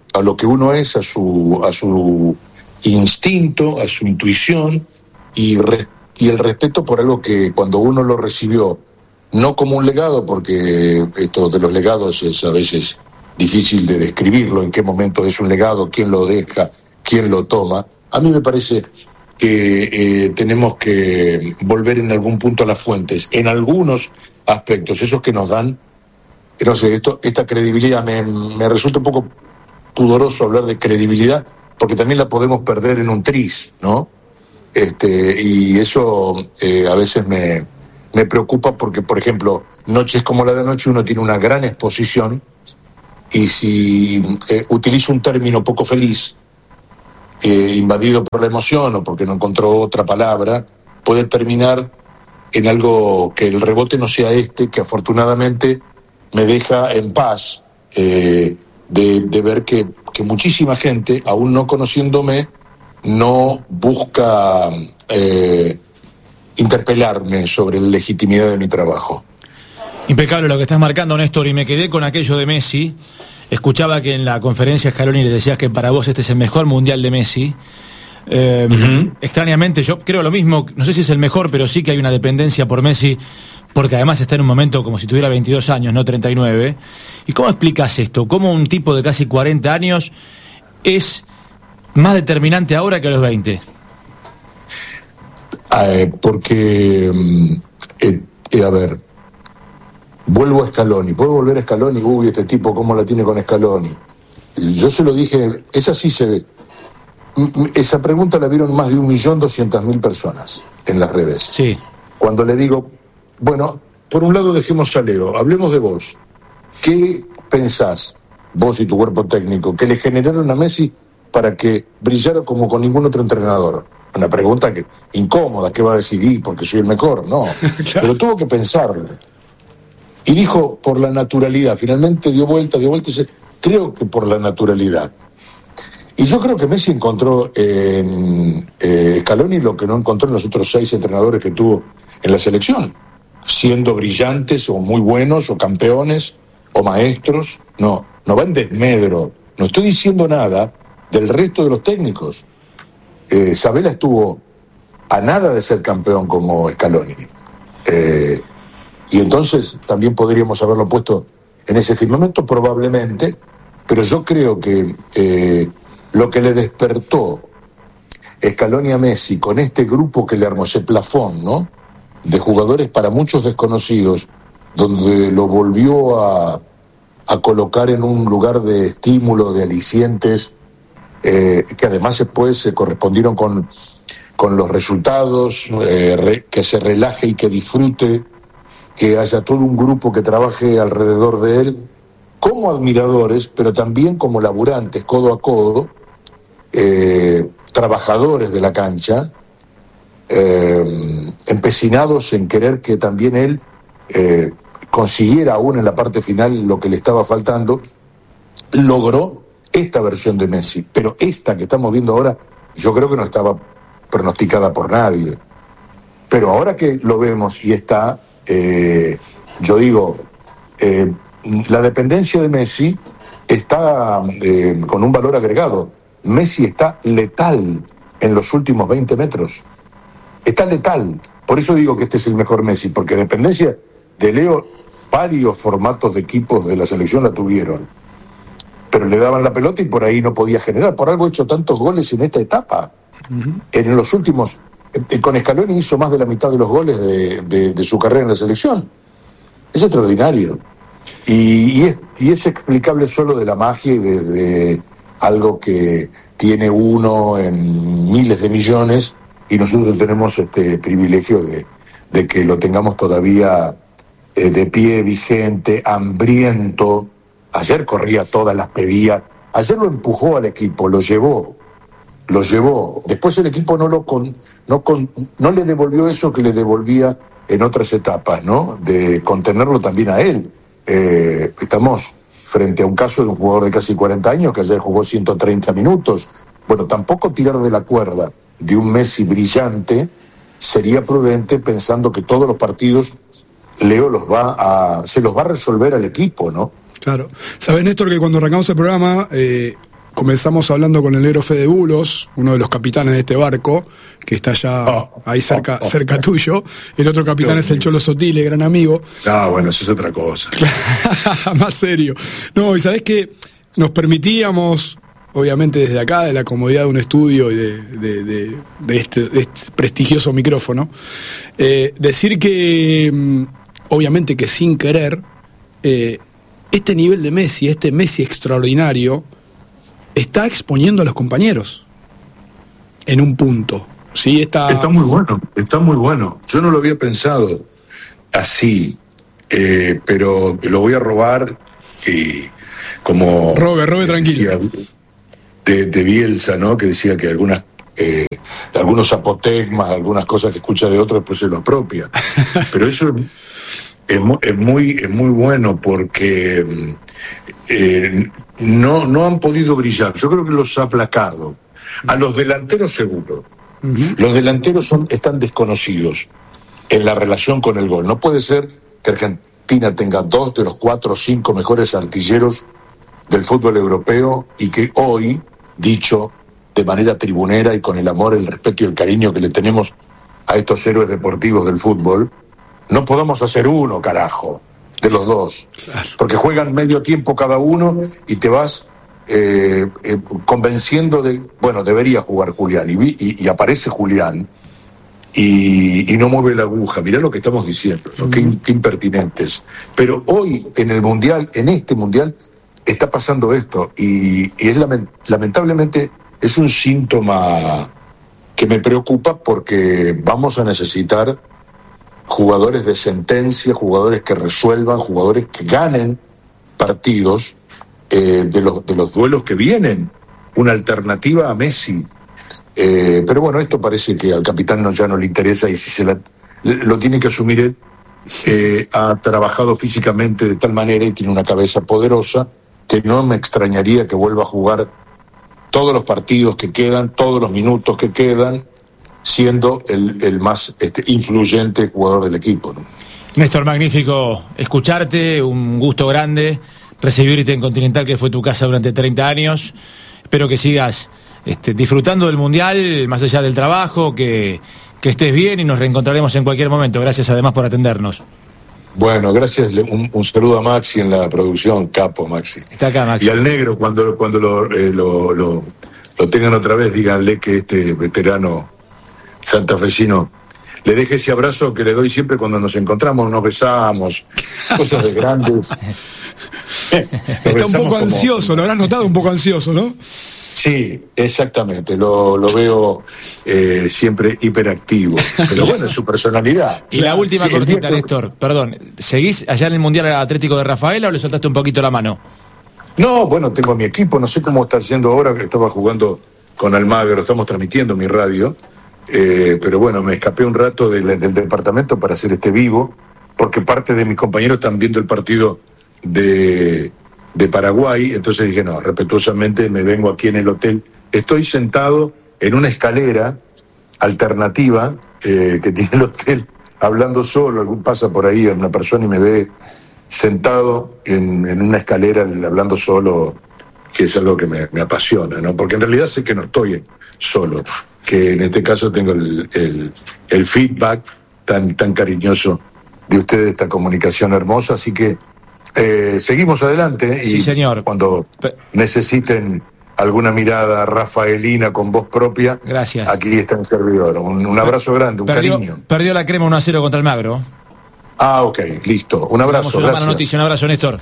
a lo que uno es, a su instinto, a su intuición y el respeto por algo que cuando uno lo recibió, no como un legado, porque esto de los legados es a veces difícil de describirlo, en qué momento es un legado, quién lo deja, quién lo toma. A mí me parece que tenemos que volver en algún punto a las fuentes, en algunos aspectos, esos que nos dan, no sé, esta credibilidad. Me resulta un poco pudoroso hablar de credibilidad, porque también la podemos perder en un tris, ¿no? Y eso a veces me preocupa porque, por ejemplo, noches como la de anoche uno tiene una gran exposición y si utiliza un término poco feliz, invadido por la emoción o porque no encontró otra palabra, puede terminar en algo que el rebote no sea que afortunadamente me deja en paz de ver que muchísima gente, aún no conociéndome, no busca interpelarme sobre la legitimidad de mi trabajo. Impecable lo que estás marcando, Néstor, y me quedé con aquello de Messi. Escuchaba que en la conferencia Scaloni le decías que para vos este es el mejor mundial de Messi. Extrañamente yo creo lo mismo, no sé si es el mejor, pero sí que hay una dependencia por Messi, porque además está en un momento como si tuviera 22 años, no 39. ¿Y cómo explicas esto? ¿Cómo un tipo de casi 40 años es más determinante ahora que a los 20? Porque, a ver, vuelvo a Scaloni. ¿Puedo volver a Scaloni? Uy, este tipo, ¿cómo la tiene con Scaloni? Yo se lo dije, esa sí se ve. Esa pregunta la vieron más de 1.200.000 personas en las redes. Sí. Cuando le digo, bueno, por un lado dejemos a Leo, hablemos de vos. ¿Qué pensás, vos y tu cuerpo técnico, que le generaron a Messi para que brillara como con ningún otro entrenador? Una pregunta incómoda, ¿qué va a decidir? Porque soy el mejor, no. Claro. Pero tuvo que pensarlo. Y dijo, por la naturalidad. Finalmente dio vuelta y dice, creo que por la naturalidad. Y yo creo que Messi encontró en Scaloni lo que no encontró en los otros 6 entrenadores que tuvo en la selección, siendo brillantes o muy buenos o campeones o maestros. No va en desmedro, no estoy diciendo nada del resto de los técnicos. Sabella estuvo a nada de ser campeón como Scaloni, y entonces también podríamos haberlo puesto en ese firmamento probablemente, pero yo creo que lo que le despertó Scaloni a Messi con este grupo que le armó, ese plafón, ¿no?, de jugadores para muchos desconocidos, donde lo volvió a colocar en un lugar de estímulo, de alicientes, que además después se correspondieron con los resultados, que se relaje y que disfrute, que haya todo un grupo que trabaje alrededor de él, como admiradores, pero también como laburantes, codo a codo, trabajadores de la cancha, empecinados en querer que también él consiguiera aún en la parte final lo que le estaba faltando. Logró esta versión de Messi, pero esta que estamos viendo ahora yo creo que no estaba pronosticada por nadie, pero ahora que lo vemos y está, yo digo, la dependencia de Messi está con un valor agregado. Messi está letal en los últimos 20 metros, está letal, por eso digo que este es el mejor Messi, porque dependencia de Leo, varios formatos de equipos de la selección la tuvieron, pero le daban la pelota y por ahí no podía generar. Por algo ha hecho tantos goles en esta etapa. En los últimos, con Scaloni hizo más de la mitad de los goles de su carrera en la selección. Es extraordinario. Y es explicable solo de la magia y de algo que tiene uno en miles de millones, y nosotros tenemos este privilegio de que lo tengamos todavía de pie, vigente, hambriento. Ayer corría todas, las pedía. Ayer lo empujó al equipo, lo llevó. Después el equipo no le devolvió eso que le devolvía en otras etapas, ¿no? De contenerlo también a él. Estamos frente a un caso de un jugador de casi 40 años que ayer jugó 130 minutos. Bueno, tampoco tirar de la cuerda de un Messi brillante sería prudente, pensando que todos los partidos Leo se los va a resolver al equipo, ¿no? Claro. Sabes, Néstor, que cuando arrancamos el programa comenzamos hablando con el negro Fede Bulos, uno de los capitanes de este barco, que está ya ahí cerca tuyo. El otro capitán es el Cholo Sotile, gran amigo. Bueno, eso es otra cosa. Más serio. No, y sabés que nos permitíamos, obviamente desde acá, de la comodidad de un estudio y de este prestigioso micrófono, decir que, obviamente que sin querer, este nivel de Messi, este Messi extraordinario, está exponiendo a los compañeros en un punto. ¿Sí? Está muy bueno. Yo no lo había pensado así, pero lo voy a robar como... Robe tranquilo. De Bielsa, ¿no? Que decía que algunos apotegmas, algunas cosas que escucha de otros, después se lo apropia. Pero eso es muy bueno porque no han podido brillar. Yo creo que los ha aplacado. A los delanteros seguro. Los delanteros están desconocidos en la relación con el gol. No puede ser que Argentina tenga 2 de los 4 o 5 mejores artilleros del fútbol europeo y que hoy, dicho de manera tribunera y con el amor, el respeto y el cariño que le tenemos a estos héroes deportivos del fútbol, no podamos hacer uno, carajo, de los dos. Claro. Porque juegan medio tiempo cada uno y te vas convenciendo de, bueno, debería jugar Julián, y aparece Julián y no mueve la aguja. Mirá lo que estamos diciendo, ¿no? Qué impertinentes. Pero hoy en el Mundial, en este Mundial, está pasando esto y es lamentablemente es un síntoma que me preocupa porque vamos a necesitar jugadores de sentencia, jugadores que resuelvan, jugadores que ganen partidos de los duelos que vienen, una alternativa a Messi. Pero bueno, esto parece que al capitán ya no le interesa y si lo tiene que asumir él. Ha trabajado físicamente de tal manera y tiene una cabeza poderosa que no me extrañaría que vuelva a jugar todos los partidos que quedan, todos los minutos que quedan, siendo el más influyente jugador del equipo, ¿no? Néstor, magnífico escucharte, un gusto grande recibirte en Continental, que fue tu casa durante 30 años. Espero que sigas disfrutando del Mundial, más allá del trabajo, que estés bien y nos reencontraremos en cualquier momento. Gracias además por atendernos. Bueno, gracias. Un saludo a Maxi en la producción, capo Maxi. Está acá, Maxi. Y al negro, cuando lo tengan otra vez, díganle que este veterano santafesino le deje ese abrazo que le doy siempre cuando nos encontramos, nos besamos, cosas de grandes. Está un poco ansioso, lo habrás notado, un poco ansioso, ¿no? Sí, exactamente, lo veo siempre hiperactivo, pero bueno, es su personalidad. Y la última cortita, Néstor, perdón, ¿seguís allá en el Mundial Atlético de Rafaela o le soltaste un poquito la mano? No, bueno, tengo mi equipo, no sé cómo está yendo ahora, que estaba jugando con Almagro, estamos transmitiendo mi radio, pero bueno, me escapé un rato del departamento para hacer este vivo, porque parte de mis compañeros están viendo el partido de Paraguay, entonces dije, no, respetuosamente me vengo aquí en el hotel. Estoy sentado en una escalera alternativa que tiene el hotel, hablando solo. Algún pasa por ahí una persona y me ve sentado en una escalera hablando solo, que es algo que me apasiona, ¿no? Porque en realidad sé que no estoy solo, que en este caso tengo el feedback tan cariñoso de ustedes, esta comunicación hermosa, así que seguimos adelante. Sí, y señor. Cuando necesiten alguna mirada rafaelina con voz propia, gracias. Aquí está el servidor. Un abrazo grande, un cariño. Perdió la Crema 1-0 contra el Magro. Ok, listo. Un abrazo. Una mala noticia, un abrazo, Néstor.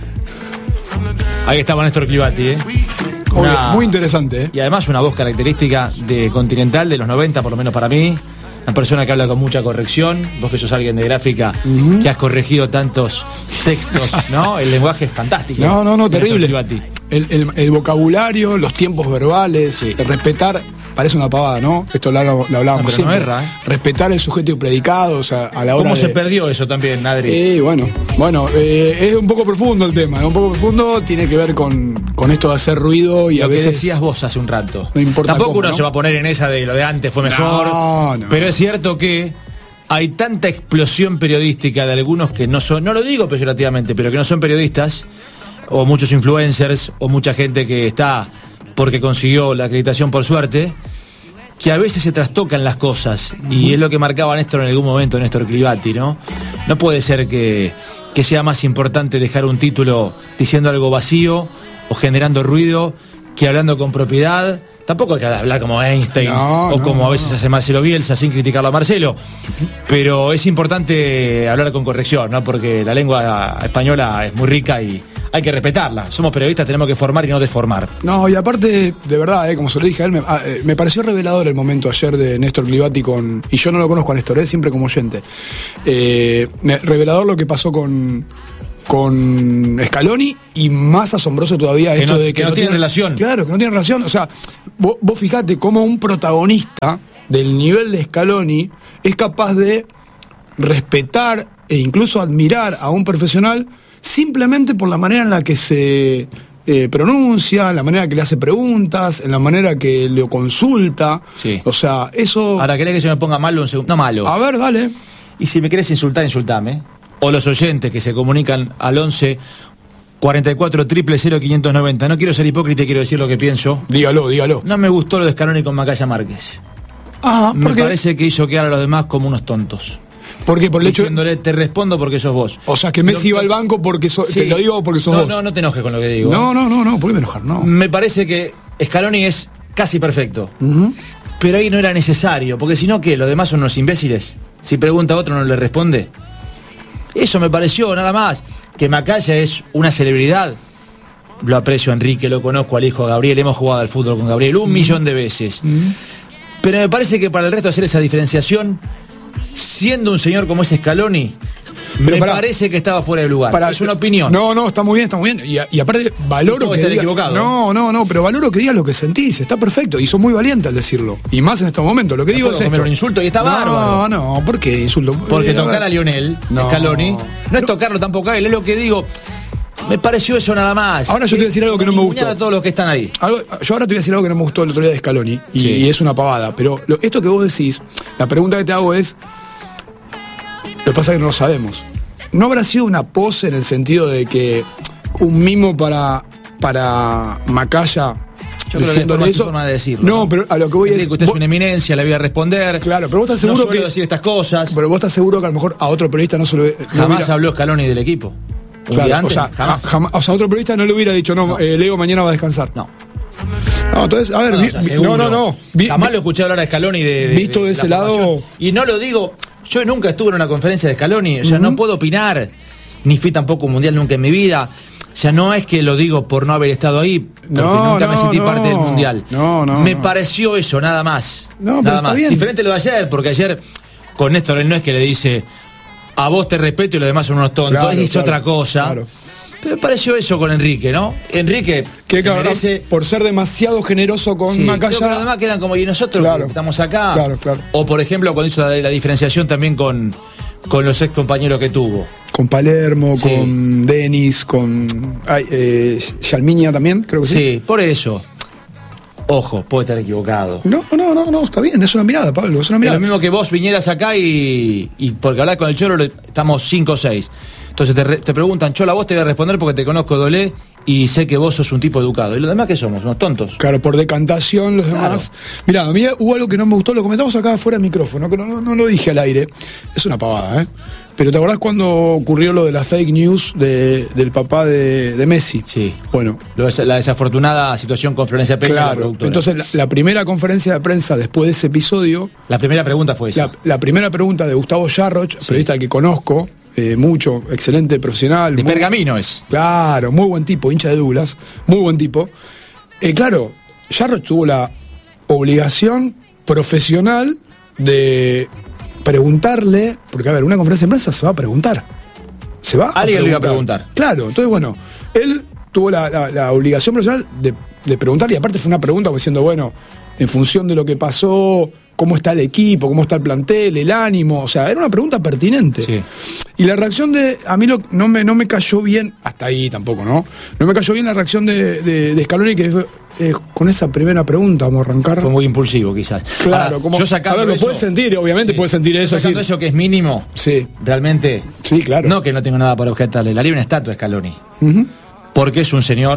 Ahí estaba Néstor Clivati, muy interesante, Y además una voz característica de Continental de los 90, por lo menos para mí. Una persona que habla con mucha corrección. Vos que sos alguien de gráfica, que has corregido tantos textos, ¿no? El lenguaje es fantástico. No, terrible. El vocabulario, los tiempos verbales, sí. Respetar, parece una pavada, ¿no? Esto lo hablábamos siempre. No erra, Respetar el sujeto y predicado, o sea, a la hora ¿Cómo se perdió eso también, Adri? Bueno, es un poco profundo el tema, un poco profundo, tiene que ver con esto de hacer ruido y lo a veces... Lo que decías vos hace un rato. No importa. Tampoco cómo, uno se va a poner en esa de lo de antes fue mejor. No. Pero es cierto que hay tanta explosión periodística de algunos que no son, no lo digo peyorativamente, pero que no son periodistas, o muchos influencers, o mucha gente que está porque consiguió la acreditación por suerte, que a veces se trastocan las cosas, y es lo que marcaba Néstor en algún momento, Néstor Clivati, ¿no? No puede ser que sea más importante dejar un título diciendo algo vacío o generando ruido que hablando con propiedad. Tampoco hay que hablar como Einstein como a veces hace Marcelo Bielsa, sin criticarlo a Marcelo, pero es importante hablar con corrección, ¿no? Porque la lengua española es muy rica y hay que respetarla. Somos periodistas, tenemos que formar y no deformar. No, y aparte, de verdad, como se lo dije a él, me pareció revelador el momento ayer de Néstor Clivati y yo no lo conozco a Néstor, siempre como oyente. Revelador lo que pasó con Scaloni, y más asombroso todavía esto de que no tiene relación. Claro, que no tiene relación. O sea, vos fijate cómo un protagonista del nivel de Scaloni es capaz de respetar e incluso admirar a un profesional simplemente por la manera en la que se pronuncia, en la manera que le hace preguntas, en la manera que lo consulta. Sí. O sea, eso... Ahora, ¿querés que yo me ponga malo un segundo? No malo. A ver, dale. Y si me querés insultar, insultame. O los oyentes que se comunican al 11 44 000 590. No quiero ser hipócrita y quiero decir lo que pienso. Dígalo. No me gustó lo de Scaloni con Macaya Márquez. ¿Por qué? Me parece que hizo quedar a los demás como unos tontos. ¿Por qué? Por el hecho de... Te respondo porque sos vos. O sea, que Messi va al banco porque sí. Te lo digo porque sos vos. No te enojes con lo que digo. No, ¿por qué me enojar? No. Me parece que Scaloni es casi perfecto. Pero ahí no era necesario, porque si no, ¿qué? ¿Los demás son unos imbéciles? Si pregunta a otro no le responde. Eso me pareció, nada más. Que Macaya es una celebridad. Lo aprecio a Enrique, lo conozco al hijo de Gabriel, hemos jugado al fútbol con Gabriel 1.000.000 de veces. Pero me parece que para el resto hacer esa diferenciación, siendo un señor como ese Scaloni, parece que estaba fuera de lugar. Es una opinión. No, está muy bien. Y aparte, valoro que estar equivocado. No, pero valoro que digas lo que sentís. Está perfecto. Y sos muy valiente al decirlo. Y más en estos momentos. Lo que digo es esto. Un insulto y está bárbaro. No, ¿por qué insulto? Porque tocar a Lionel Scaloni no es tocarlo tampoco a él. Es lo que digo. Me pareció eso nada más. Ahora yo te voy a decir algo que no me gustó. A todos los que están ahí. Yo ahora te voy a decir algo que no me gustó el otro día de Scaloni. Y es una pavada. Pero esto que vos decís, la pregunta que te hago es... Lo que pasa es que no lo sabemos. ¿No habrá sido una pose en el sentido de que un mimo para Macaya? Yo creo que es forma de decirlo. No, pero a lo que voy es... que usted es una eminencia, le voy a responder. Claro, pero vos estás seguro no suelo decir estas cosas. Pero vos estás seguro que a lo mejor a otro periodista no se lo... Jamás habló Scaloni del equipo. Claro, antes, jamás. O sea, otro periodista no le hubiera dicho, Leo mañana va a descansar. No, entonces, a ver, no. Jamás lo escuché hablar a Scaloni visto de ese lado. Y no lo digo, yo nunca estuve en una conferencia de Scaloni, o sea, no puedo opinar, ni fui tampoco un mundial nunca en mi vida. O sea, no es que lo digo por no haber estado ahí, porque nunca me sentí parte del mundial. Me pareció eso, nada más. Nada más. Diferente lo de ayer, porque ayer con Néstor él no es que le dice a vos te respeto y los demás son unos tontos, es otra cosa. Claro. Pero me pareció eso con Enrique, ¿no? Enrique que merece... por ser demasiado generoso con Macaya. Los demás quedan como y nosotros que estamos acá. Claro. O por ejemplo cuando hizo la diferenciación también con los ex compañeros que tuvo. Con Palermo, con Denis, con Yalmiña también, creo que sí. Sí, por eso. Ojo, puede estar equivocado. No, está bien, es una mirada, Pablo, es una mirada. Es lo mismo que vos vinieras acá y porque hablar con el Cholo estamos 5 o 6. Entonces te preguntan, Chola, vos te voy a responder porque te conozco Dolé y sé que vos sos un tipo educado. ¿Y los demás qué somos? ¿Unos tontos? Claro, por decantación los demás. Mirá, a mí hubo algo que no me gustó, lo comentamos acá fuera del micrófono, que no lo dije al aire. Es una pavada, Pero ¿te acordás cuando ocurrió lo de la fake news del papá de Messi? Sí. Bueno. La desafortunada situación con Florencia Peña. Claro. Entonces, la primera conferencia de prensa después de ese episodio... La primera pregunta fue esa. La primera pregunta de Gustavo Yarroch, periodista que conozco, mucho, excelente profesional. De Pergamino es. Claro, muy buen tipo, hincha de Douglas, muy buen tipo. Claro, Yarroch tuvo la obligación profesional de... preguntarle, porque a ver, una conferencia de prensa se va a preguntar. Alguien le iba a preguntar. Claro, entonces bueno, él tuvo la obligación profesional de preguntar, y aparte fue una pregunta como diciendo, bueno, en función de lo que pasó, cómo está el equipo, cómo está el plantel, el ánimo, o sea, era una pregunta pertinente. Sí. Y la reacción a mí no me cayó bien, hasta ahí tampoco, ¿no? No me cayó bien la reacción de Scaloni, que fue, con esa primera pregunta vamos a arrancar. Fue muy impulsivo, quizás. Claro, ahora, yo sacando lo puedes sentir, obviamente puedes sentir eso. Sacando eso que es mínimo, realmente. Sí, claro. No que no tengo nada para objetarle. La libre estatua de Scaloni. Porque es un señor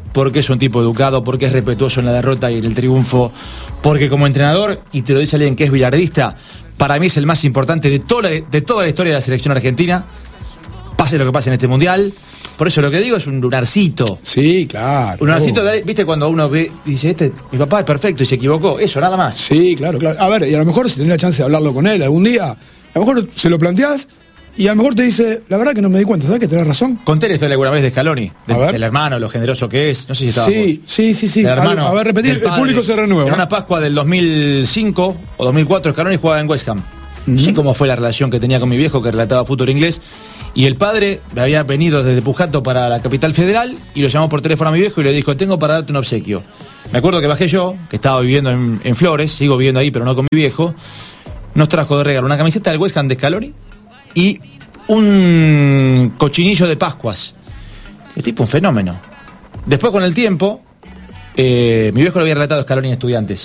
porque es un tipo educado, porque es respetuoso en la derrota y en el triunfo, porque como entrenador, y te lo dice alguien que es billardista, para mí es el más importante de toda la historia de la selección argentina, pase lo que pase en este mundial. Por eso lo que digo es un lunarcito. Sí, claro. Un lunarcito, ¿viste? Cuando uno ve, dice, mi papá es perfecto y se equivocó. Eso, nada más. Sí, claro. A ver, y a lo mejor si tenés la chance de hablarlo con él algún día, a lo mejor se lo planteás y a lo mejor te dice, la verdad que no me di cuenta, ¿sabes que tenés razón? Conté la historia alguna vez de Scaloni, del hermano, lo generoso que es. No sé si estaba Sí. Hermano, a ver, repetir, el público se renueva. En una Pascua del 2005 o 2004, Scaloni jugaba en West Ham. No sé cómo fue la relación que tenía con mi viejo, que relataba fútbol inglés. Y el padre había venido desde Pujato para la capital federal y lo llamó por teléfono a mi viejo y le dijo, tengo para darte un obsequio. Me acuerdo que bajé yo, que estaba viviendo en Flores, sigo viviendo ahí pero no con mi viejo. Nos trajo de regalo una camiseta del West Ham de Scaloni y un cochinillo de Pascuas. El tipo un fenómeno. Después con el tiempo, mi viejo lo había relatado a Scaloni en Estudiantes.